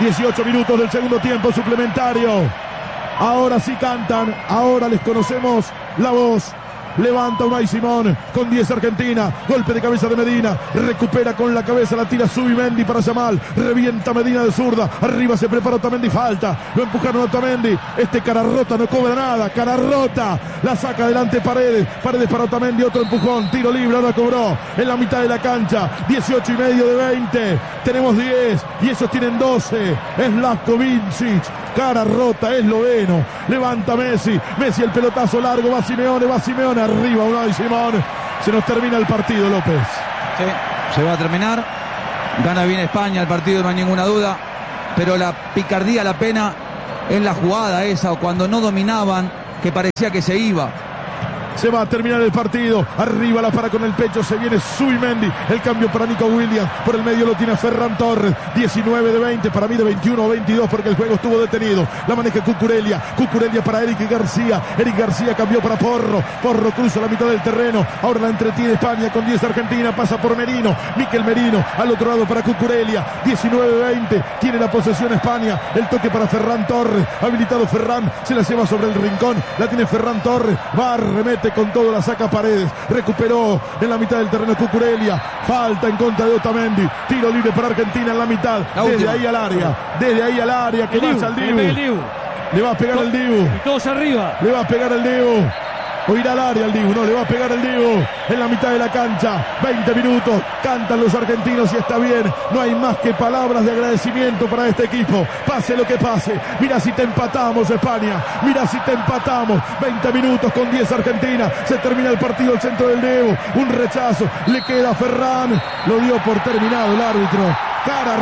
18 minutos del segundo tiempo suplementario. Ahora sí cantan, ahora les conocemos la voz. Levanta Unai Simón con 10 Argentina. Golpe de cabeza de Medina. Recupera con la cabeza, la tira Zubimendi para Yamal. Revienta Medina de zurda. Arriba se prepara Otamendi. Falta. Lo empujaron a Otamendi. Este cara rota no cobra nada. Cara rota. La saca adelante Paredes. Paredes para Otamendi. Otro empujón. Tiro libre. Ahora cobró en la mitad de la cancha. 18 y medio de 20. Tenemos 10 y ellos tienen 12. Es Latko Vincic. Cara rota, esloveno. Levanta Messi. Messi el pelotazo largo. Va Simeone. Arriba Unai Simón. Se nos termina el partido, López.
Sí, se va a terminar. Gana bien España el partido, no hay ninguna duda. Pero la picardía, la pena es la jugada esa, o cuando no dominaban, que parecía que se iba.
Se va a terminar el partido. Arriba la para con el pecho. Se viene Zubimendi. El cambio para Nico Williams. Por el medio lo tiene Ferran Torres. 19 de 20. Para mí de 21 o 22 porque el juego estuvo detenido. La maneja Cucurella. Cucurella para Eric García. Eric García cambió para Porro. Porro cruza la mitad del terreno. Ahora la entretiene España con 10 Argentina. Pasa por Merino. Mikel Merino. Al otro lado para Cucurella. 19 de 20. Tiene la posesión España. El toque para Ferran Torres. Habilitado Ferran. Se la lleva sobre el rincón. La tiene Ferran Torres. Va, remete con todo, la saca Paredes, recuperó en la mitad del terreno Cucurella, falta en contra de Otamendi, tiro libre para Argentina en la mitad, desde ahí al área, que vaya al Dibu, le va a pegar el Dibu,
todos arriba,
le va a pegar el Dibu, o irá al área el Dibu, no, le va a pegar el Dibu en la mitad de la cancha. 20 minutos, cantan los argentinos y está bien. No hay más que palabras de agradecimiento para este equipo, pase lo que pase. Mira si te empatamos, España, mira si te empatamos. 20 minutos con 10 Argentina, se termina el partido, el centro del Dibu, un rechazo, le queda a Ferran, lo dio por terminado el árbitro. Cara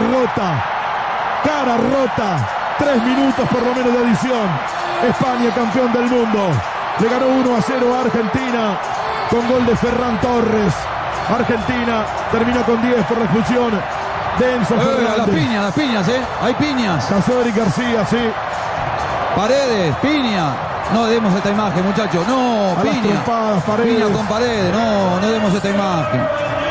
rota, 3 minutos por lo menos de adición. España campeón del mundo. Le ganó 1-0 a Argentina con gol de Ferran Torres. Argentina terminó con 10 por la expulsión de Enzo Fernández.
Las piñas, hay piñas.
Pasó Eric García, sí.
Paredes, piña. No demos esta imagen, muchachos. No,
a
piña. Piña con Paredes. No demos esta imagen.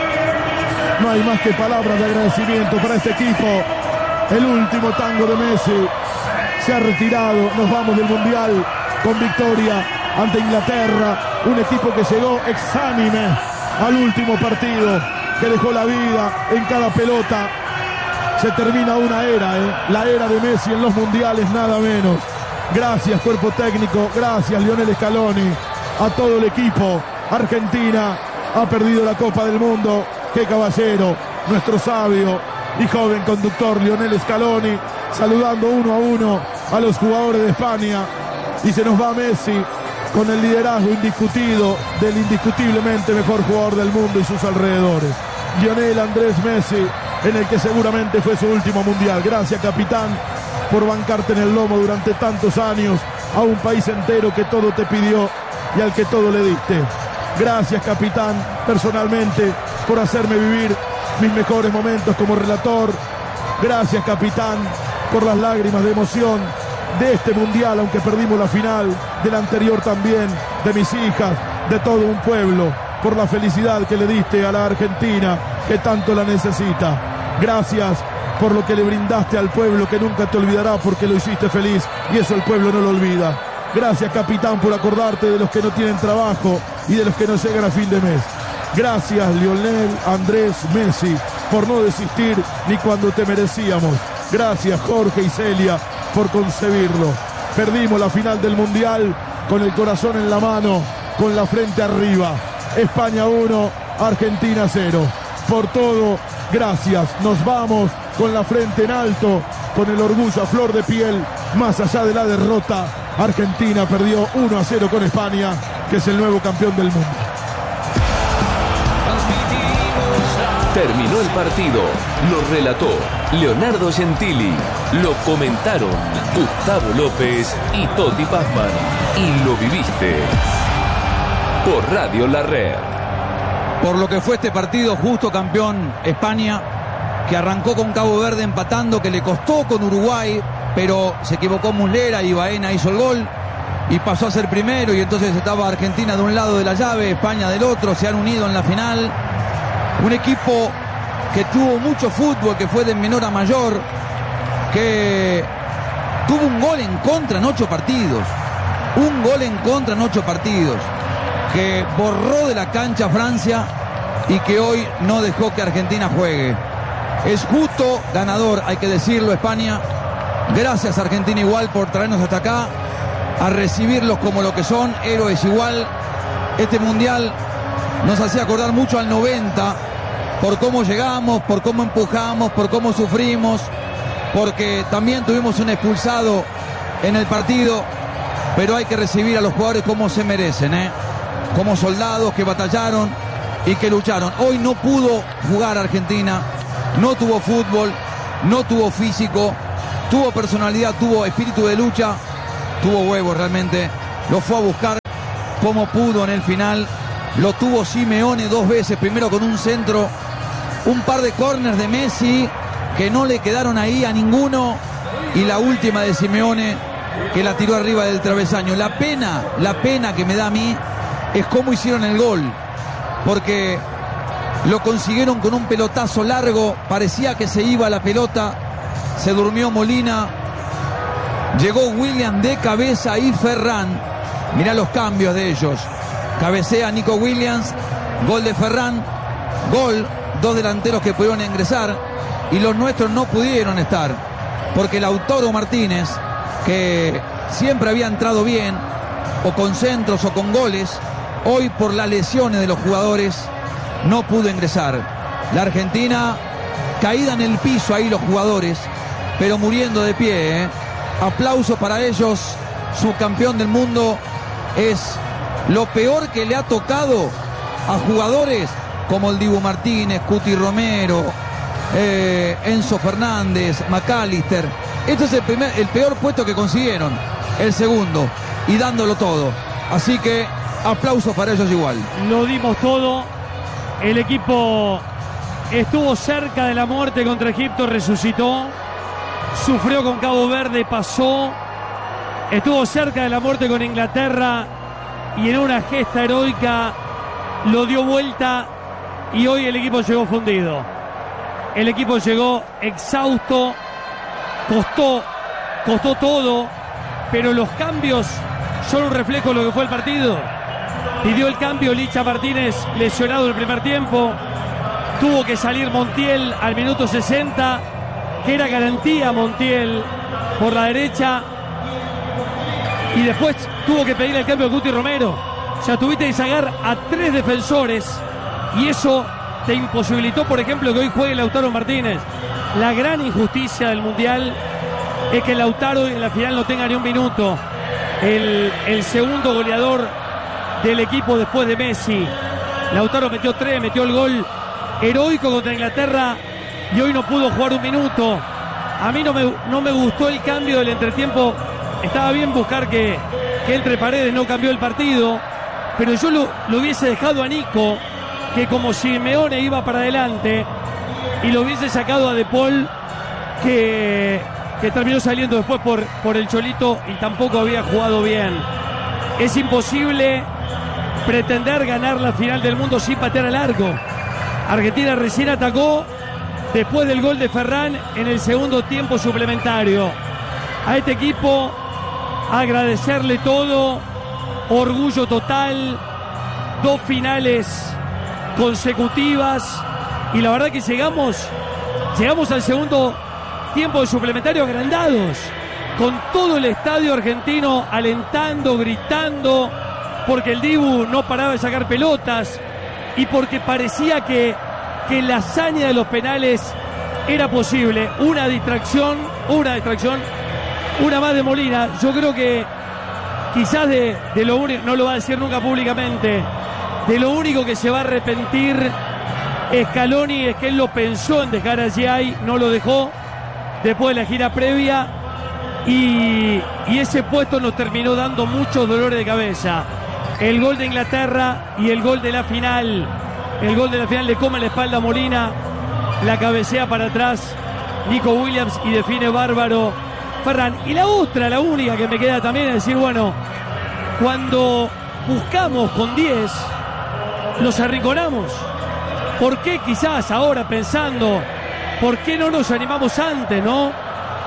No hay más que palabras de agradecimiento para este equipo. El último tango de Messi se ha retirado. Nos vamos del Mundial con victoria ante Inglaterra, un equipo que llegó exánime al último partido, que dejó la vida en cada pelota. Se termina una era, la era de Messi en los mundiales, nada menos. Gracias cuerpo técnico, gracias Lionel Scaloni, a todo el equipo. Argentina ha perdido la Copa del Mundo. Qué caballero, nuestro sabio y joven conductor Lionel Scaloni, saludando uno a uno a los jugadores de España. Y se nos va Messi con el liderazgo indiscutido del indiscutiblemente mejor jugador del mundo y sus alrededores. Lionel Andrés Messi, en el que seguramente fue su último mundial. Gracias, capitán, por bancarte en el lomo durante tantos años a un país entero que todo te pidió y al que todo le diste. Gracias, capitán, personalmente, por hacerme vivir mis mejores momentos como relator. Gracias, capitán, por las lágrimas de emoción de este mundial, aunque perdimos la final, del anterior también, de mis hijas, de todo un pueblo, por la felicidad que le diste a la Argentina, que tanto la necesita. Gracias por lo que le brindaste al pueblo, que nunca te olvidará porque lo hiciste feliz, y eso el pueblo no lo olvida. Gracias, capitán, por acordarte de los que no tienen trabajo y de los que no llegan a fin de mes. Gracias, Lionel Andrés Messi, por no desistir ni cuando te merecíamos. Gracias, Jorge y Celia, por concebirlo. Perdimos la final del Mundial con el corazón en la mano, con la frente arriba. España 1, Argentina 0. Por todo, gracias. Nos vamos con la frente en alto, con el orgullo a flor de piel, más allá de la derrota. Argentina perdió 1-0 con España, que es el nuevo campeón del mundo.
Terminó el partido, lo relató Leonardo Gentili, lo comentaron Gustavo López y Toti Pazman, y lo viviste por Radio La Red.
Por lo que fue este partido, justo campeón España, que arrancó con Cabo Verde empatando, que le costó con Uruguay, pero se equivocó Muslera y Baena hizo el gol y pasó a ser primero, y entonces estaba Argentina de un lado de la llave, España del otro, se han unido en la final. Un equipo que tuvo mucho fútbol, que fue de menor a mayor, que tuvo un gol en contra en 8 partidos. Un gol en contra en 8 partidos. Que borró de la cancha a Francia y que hoy no dejó que Argentina juegue. Es justo ganador, hay que decirlo, España. Gracias Argentina igual por traernos hasta acá, a recibirlos como lo que son, héroes igual. Este mundial nos hacía acordar mucho al 90, por cómo llegamos, por cómo empujamos, por cómo sufrimos, porque también tuvimos un expulsado en el partido, pero hay que recibir a los jugadores como se merecen, como soldados que batallaron y que lucharon. Hoy no pudo jugar Argentina, no tuvo fútbol, no tuvo físico, tuvo personalidad, tuvo espíritu de lucha, tuvo huevos realmente, lo fue a buscar como pudo en el final, lo tuvo Simeone 2 veces, primero con un centro, un par de córners de Messi que no le quedaron ahí a ninguno, y la última de Simeone que la tiró arriba del travesaño. La pena que me da a mí es cómo hicieron el gol, porque lo consiguieron con un pelotazo largo, parecía que se iba la pelota, se durmió Molina, llegó William de cabeza y Ferran, mirá los cambios de ellos, cabecea Nico Williams, gol de Ferran, gol, 2 delanteros que pudieron ingresar y los nuestros no pudieron estar, porque Lautaro Martínez, que siempre había entrado bien, o con centros o con goles, hoy por las lesiones de los jugadores no pudo ingresar. La Argentina caída en el piso ahí los jugadores, pero muriendo de pie, Aplauso para ellos, subcampeón del mundo. Es lo peor que le ha tocado a jugadores como el Dibu Martínez, Cuti Romero, Enzo Fernández, McAllister. Este es el peor puesto que consiguieron, el segundo, y dándolo todo. Así que aplausos para ellos igual.
Lo dimos todo. El equipo estuvo cerca de la muerte contra Egipto, resucitó. Sufrió con Cabo Verde, pasó. Estuvo cerca de la muerte con Inglaterra y en una gesta heroica lo dio vuelta, y hoy el equipo llegó fundido. El equipo llegó exhausto, costó todo, pero los cambios son un reflejo de lo que fue el partido. Pidió el cambio Licha Martínez, lesionado el primer tiempo. Tuvo que salir Montiel al minuto 60, que era garantía Montiel por la derecha. Y después tuvo que pedir el cambio de Cuti Romero. O sea, tuviste que sacar a 3 defensores y eso te imposibilitó, por ejemplo, que hoy juegue Lautaro Martínez. La gran injusticia del Mundial es que Lautaro en la final no tenga ni un minuto. El segundo goleador del equipo después de Messi. Lautaro metió 3, metió el gol heroico contra Inglaterra y hoy no pudo jugar un minuto. A mí no me gustó el cambio del entretiempo. Estaba bien buscar que entre Paredes, no cambió el partido, pero yo lo hubiese dejado a Nico, que como Simeone iba para adelante, y lo hubiese sacado a De Paul, que terminó saliendo después por el Cholito y tampoco había jugado bien. Es imposible pretender ganar la final del mundo sin patear al arco. Argentina recién atacó después del gol de Ferran en el segundo tiempo suplementario. A este equipo agradecerle todo, orgullo total, 2 finales consecutivas, y la verdad que llegamos al segundo tiempo de suplementario agrandados, con todo el estadio argentino alentando, gritando, porque el Dibu no paraba de sacar pelotas y porque parecía que la hazaña de los penales era posible. Una distracción, una más de Molina. Yo creo que quizás de lo único, no lo va a decir nunca públicamente, de lo único que se va a arrepentir Scaloni es que él lo pensó en dejar a Giai, no lo dejó después de la gira previa, y ese puesto nos terminó dando muchos dolores de cabeza. El gol de Inglaterra y el gol de la final. El gol de la final le come la espalda a Molina, la cabecea para atrás Nico Williams y define bárbaro Ferran. Y la única que me queda también es decir, bueno, cuando buscamos con 10, nos arrinconamos. ¿Por qué quizás ahora pensando, por qué no nos animamos antes, no?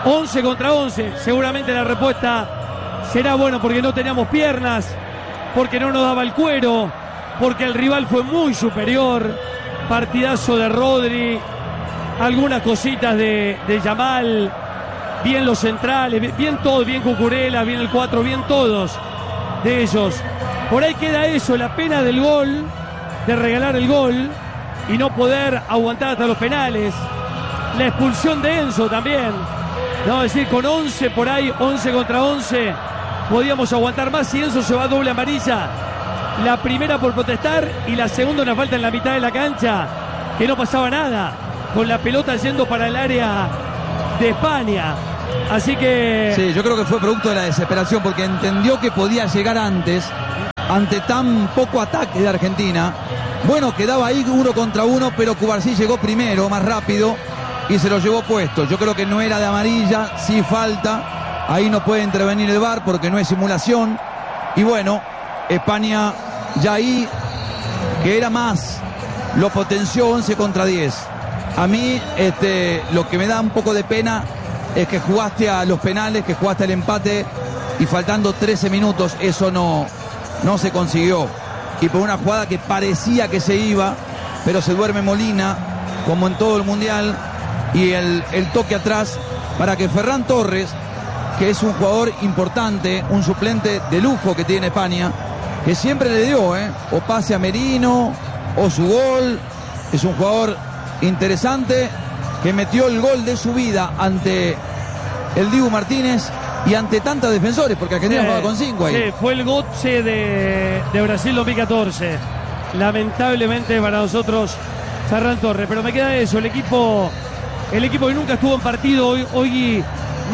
11 contra 11. Seguramente la respuesta será bueno porque no teníamos piernas, porque no nos daba el cuero, porque el rival fue muy superior. Partidazo de Rodri, algunas cositas de Yamal, bien los centrales, bien todos, bien Cucurella, bien el 4, bien todos de ellos. Por ahí queda eso, la pena del gol, de regalar el gol y no poder aguantar hasta los penales. La expulsión de Enzo también, no, es decir, con 11 por ahí, 11 contra 11, podíamos aguantar más. Si Enzo se va a doble amarilla, la primera por protestar y la segunda una falta en la mitad de la cancha, que no pasaba nada, con la pelota yendo para el área de España. Así que...
Sí, yo creo que fue producto de la desesperación, porque entendió que podía llegar antes, ante tan poco ataque de Argentina. Bueno, quedaba ahí 1 contra 1, pero Cubarsí llegó primero, más rápido, y se lo llevó puesto. Yo creo que no era de amarilla, sí falta. Ahí no puede intervenir el VAR porque no es simulación. Y bueno, España ya ahí, que era más, lo potenció 11 contra 10. A mí lo que me da un poco de pena es que jugaste a los penales, que jugaste al empate y faltando 13 minutos eso no se consiguió. Y por una jugada que parecía que se iba, pero se duerme Molina, como en todo el Mundial, y el toque atrás para que Ferran Torres, que es un jugador importante, un suplente de lujo que tiene España, que siempre le dio, o pase a Merino, o su gol, es un jugador interesante, que metió el gol de su vida ante el Dibu Martínez y ante tantos defensores, porque Argentina jugaba con 5 ahí. Sí,
fue el gotche de Brasil 2014. Lamentablemente para nosotros, Ferran Torres. Pero me queda eso, el equipo que nunca estuvo en partido, hoy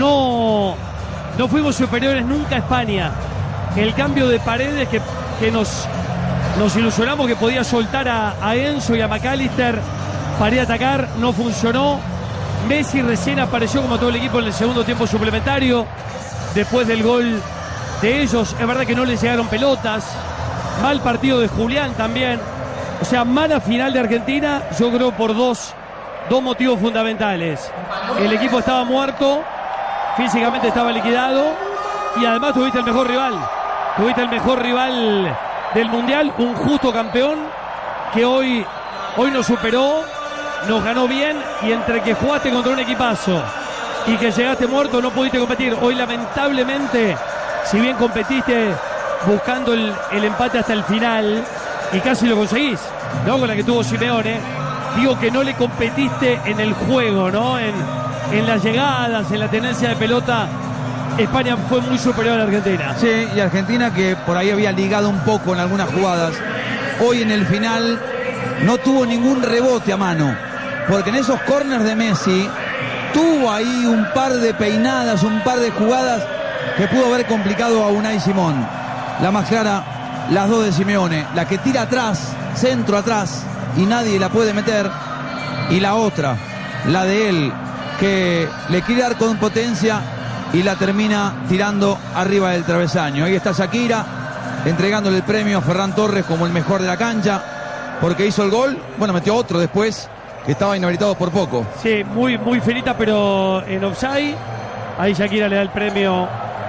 no fuimos superiores nunca a España. El cambio de Paredes que nos ilusionamos que podía soltar a Enzo y a McAllister para ir a atacar, no funcionó. Messi recién apareció como todo el equipo en el segundo tiempo suplementario, después del gol de ellos. Es verdad que no les llegaron pelotas. Mal partido de Julián también. O sea, mala final de Argentina, yo creo por dos motivos fundamentales. El equipo estaba muerto, físicamente estaba liquidado, y además tuviste el mejor rival. Tuviste el mejor rival del Mundial, un justo campeón que hoy nos superó, nos ganó bien, y entre que jugaste contra un equipazo y que llegaste muerto no pudiste competir. Hoy lamentablemente, si bien competiste buscando el empate hasta el final y casi lo conseguís, ¿no? Con la que tuvo Simeone, digo que no le competiste en el juego, ¿no? En las llegadas, en la tenencia de pelota. España fue muy superior a Argentina.
Sí, y Argentina, que por ahí había ligado un poco en algunas jugadas, hoy en el final no tuvo ningún rebote a mano, porque en esos córners de Messi tuvo ahí un par de peinadas, un par de jugadas que pudo haber complicado a Unai Simón. La más clara, las dos de Simeone, la que tira atrás, centro atrás, y nadie la puede meter, y la otra, la de él, que le quiere dar con potencia y la termina tirando arriba del travesaño. Ahí está Shakira entregándole el premio a Ferran Torres como el mejor de la cancha, porque hizo el gol. Bueno, metió otro después, que estaba inhabilitado por poco.
Sí, muy finita, pero en offside. Ahí Shakira le da el premio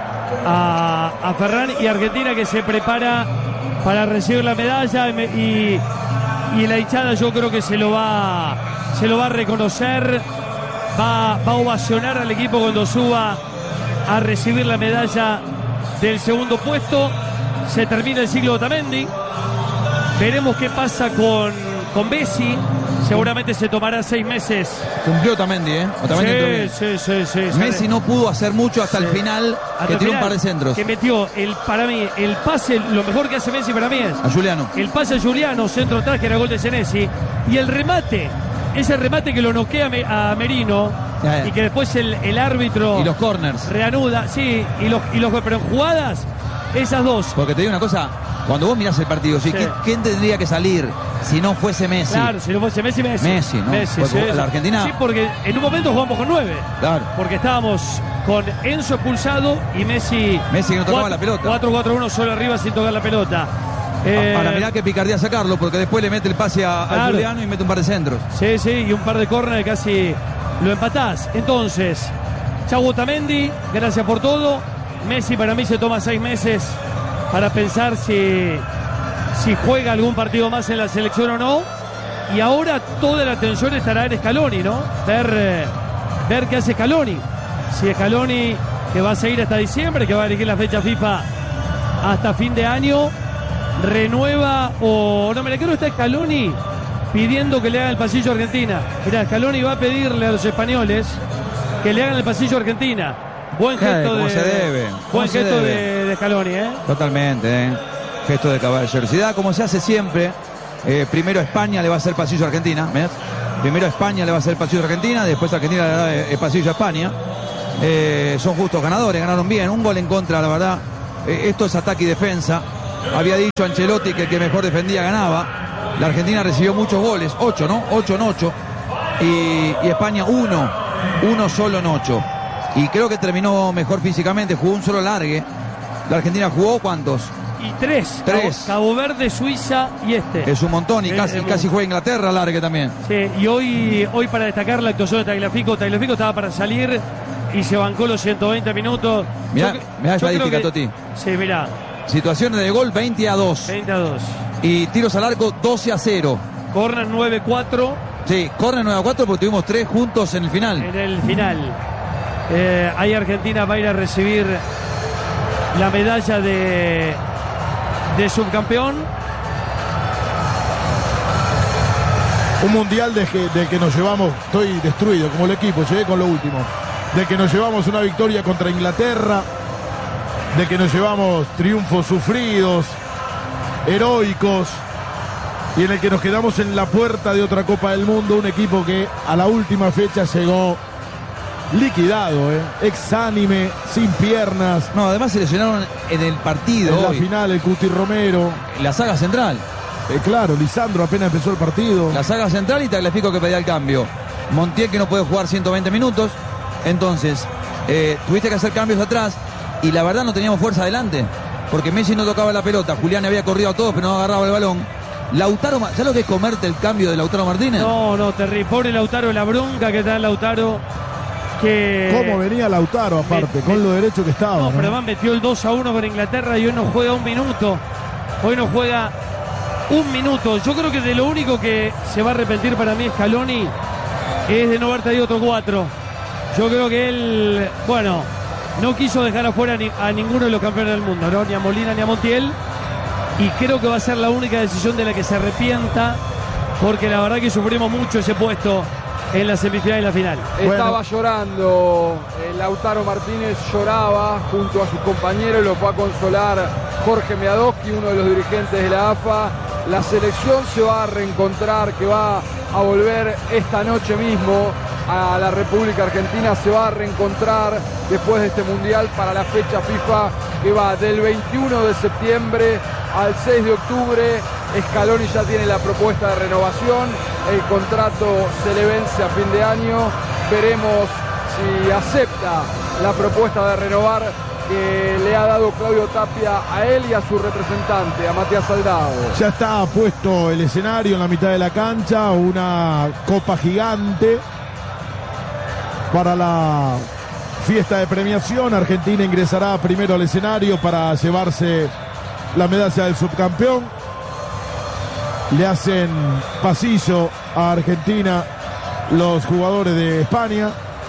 a Ferran, y Argentina que se prepara para recibir la medalla, y la hinchada yo creo que se lo va a reconocer, va a ovacionar al equipo cuando suba a recibir la medalla del segundo puesto. Se termina el ciclo de Otamendi, veremos qué pasa con Messi. Seguramente se tomará 6 meses.
Cumplió Otamendi, Otamendi
sí.
Messi no pudo hacer mucho hasta el final, que tiró un par de centros.
Que metió, para mí, el pase, lo mejor que hace Messi para mí es...
A Juliano.
El pase a Juliano, centro atrás, que era gol de Senesi. Y el remate, ese remate que lo noquea a Merino, y que después el árbitro...
Y los corners.
Reanuda, sí, pero en jugadas, esas dos.
Porque te digo una cosa, cuando vos mirás el partido, ¿sí? ¿Quién tendría que salir si no fuese Messi?
Claro, si no fuese Messi.
Messi, ¿no?
Messi, sí,
la Argentina...
Sí, porque en un momento jugamos con 9.
Claro.
Porque estábamos con Enzo expulsado y Messi
que no tocaba la pelota.
4-4-1 solo arriba sin tocar la pelota.
Ahora mirá qué picardía sacarlo, porque después le mete el pase a Juliano y mete un par de centros.
Sí, y un par de córner, casi lo empatás. Entonces, Chau Otamendi, gracias por todo. Messi para mí se toma 6 meses para pensar si juega algún partido más en la selección o no. Y ahora toda la atención estará en Scaloni, ¿no? Ver qué hace Scaloni. Si Scaloni, que va a seguir hasta diciembre, que va a elegir la fecha FIFA hasta fin de año, renueva o no. Mira, creo que está Scaloni pidiendo que le hagan el pasillo a Argentina. Mira, Scaloni va a pedirle a los españoles que le hagan el pasillo a Argentina. Buen gesto
como se debe.
Buen gesto de Scaloni, ¿eh?
Totalmente, gesto de caballerosidad, como se hace siempre. Primero España le va a hacer pasillo a Argentina, ¿ves? Primero España le va a hacer pasillo a Argentina, después Argentina le da el pasillo a España. Son justos ganadores, ganaron bien, un gol en contra, la verdad. Esto es ataque y defensa. Había dicho Ancelotti que el que mejor defendía ganaba. La Argentina recibió muchos goles, 8, ¿no? 8 en 8. Y España 1 solo en 8. Y creo que terminó mejor físicamente, jugó un solo largue. La Argentina jugó ¿cuántos?
Y 3. Cabo Verde, Suiza y este.
Es un montón y casi juega Inglaterra largue también.
Sí, y hoy para destacar la actuación de Tagliafico. Tagliafico estaba para salir y se bancó los 120 minutos.
Mirá estadística, Toti.
Sí, mirá.
Situaciones de gol 20-2.
20-2. Y
tiros al arco 12-0.
Corner 9-4.
Sí, corner 9-4 porque tuvimos 3 juntos en el final.
En el final. Ahí Argentina va a ir a recibir la medalla de subcampeón.
Un mundial del que nos llevamos, estoy destruido como el equipo, llegué con lo último, de que nos llevamos una victoria contra Inglaterra, de que nos llevamos triunfos sufridos, heroicos, y en el que nos quedamos en la puerta de otra Copa del Mundo, un equipo que a la última fecha llegó liquidado, exánime, sin piernas.
No, además se lesionaron en el partido.
En la final, el Cuti Romero.
La saga central.
Claro, Lisandro apenas empezó el partido.
La saga central y Tagliafico que pedía el cambio. Montiel que no puede jugar 120 minutos. Entonces, tuviste que hacer cambios atrás y la verdad no teníamos fuerza adelante. Porque Messi no tocaba la pelota. Julián había corrido a todos pero no agarraba el balón. Lautaro, ¿sabes lo que es comerte el cambio de Lautaro Martínez?
No, terrible. Pobre Lautaro, la bronca que da Lautaro.
¿Cómo venía Lautaro aparte? Con lo derecho que estaba.
No, pero además metió el 2-1 con Inglaterra y hoy no juega un minuto. Hoy no juega un minuto. Yo creo que de lo único que se va a arrepentir para mí Scaloni es de no haber traído otro 4. Yo creo que él, no quiso dejar afuera a ninguno de los campeones del mundo, ¿no? Ni a Molina ni a Montiel. Y creo que va a ser la única decisión de la que se arrepienta, porque la verdad que sufrimos mucho ese puesto en la semifinal y la final.
Estaba llorando, Lautaro Martínez lloraba junto a sus compañeros, lo fue a consolar Jorge Meadowski, uno de los dirigentes de la AFA. La selección se va a reencontrar, que va a volver esta noche mismo a la República Argentina, se va a reencontrar después de este mundial para la fecha FIFA que va del 21 de septiembre al 6 de octubre. Scaloni ya tiene la propuesta de renovación, el contrato se le vence a fin de año, veremos si acepta la propuesta de renovar que le ha dado Claudio Tapia a él y a su representante, a Matías Salgado.
Ya está puesto el escenario en la mitad de la cancha, una copa gigante para la fiesta de premiación. Argentina ingresará primero al escenario para llevarse la medalla del subcampeón. Le hacen pasillo a Argentina los jugadores de España.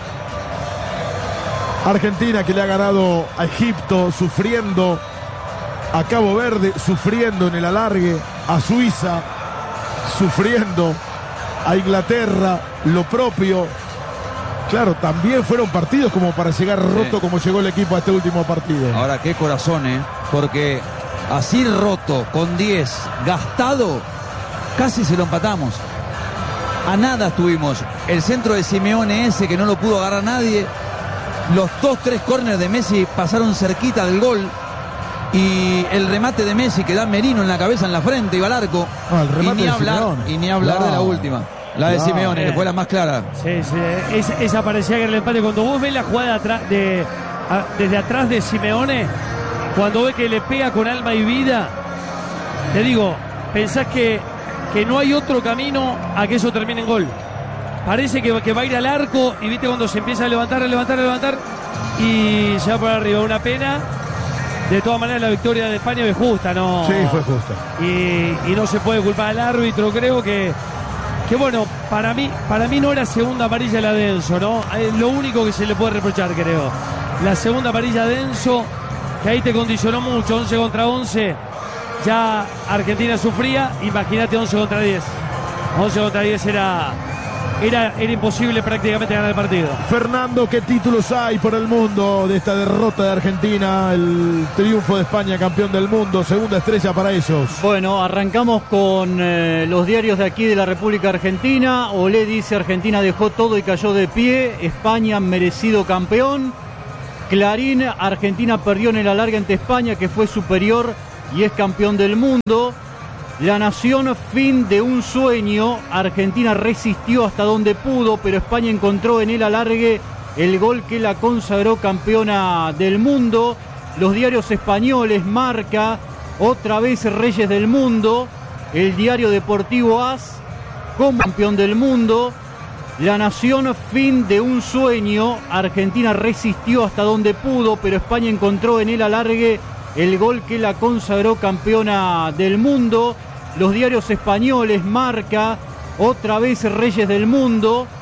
Argentina que le ha ganado a Egipto sufriendo, a Cabo Verde sufriendo en el alargue, a Suiza sufriendo, a Inglaterra lo propio. Claro, también fueron partidos como para llegar roto como llegó el equipo a este último partido.
Ahora qué corazón, porque así roto, con 10, gastado, casi se lo empatamos. A nada estuvimos. El centro de Simeone ese que no lo pudo agarrar nadie. Los 2-3 córneres de Messi pasaron cerquita del gol. Y el remate de Messi que da Merino en la cabeza, en la frente, iba al arco.
No, el remate
y ni hablar de la última. La de Simeone, que fue la más clara.
Sí. Esa parecía que era el empate. Cuando vos ves la jugada desde atrás de Simeone, cuando ves que le pega con alma y vida, te digo, pensás que no hay otro camino a que eso termine en gol. Parece que va a ir al arco y viste cuando se empieza a levantar, y se va por arriba. Una pena. De todas maneras, la victoria de España es justa, ¿no?
Sí, fue justa.
Y no se puede culpar al árbitro. Creo que bueno, para mí no era segunda amarilla la de Enzo, ¿no? Es lo único que se le puede reprochar, creo. La segunda amarilla de Enzo, que ahí te condicionó mucho, 11 contra 11. Ya Argentina sufría, imagínate 11 contra 10. 11 contra 10 era imposible prácticamente ganar el partido.
Fernando, ¿qué títulos hay por el mundo de esta derrota de Argentina? El triunfo de España, campeón del mundo, segunda estrella para ellos.
Bueno, arrancamos con los diarios de aquí de la República Argentina. Olé dice: Argentina dejó todo y cayó de pie. España merecido campeón. Clarín: Argentina perdió en el alargue ante España, que fue superior y es campeón del mundo. La Nación: fin de un sueño. Argentina resistió hasta donde pudo, pero España encontró en el alargue el gol que la consagró campeona del mundo. Los diarios españoles: Marca: otra vez Reyes del mundo. El diario deportivo AS: como campeón del mundo. La Nación: fin de un sueño. Argentina resistió hasta donde pudo, pero España encontró en el alargue el gol que la consagró campeona del mundo. Los diarios españoles: Marca: otra vez Reyes del mundo.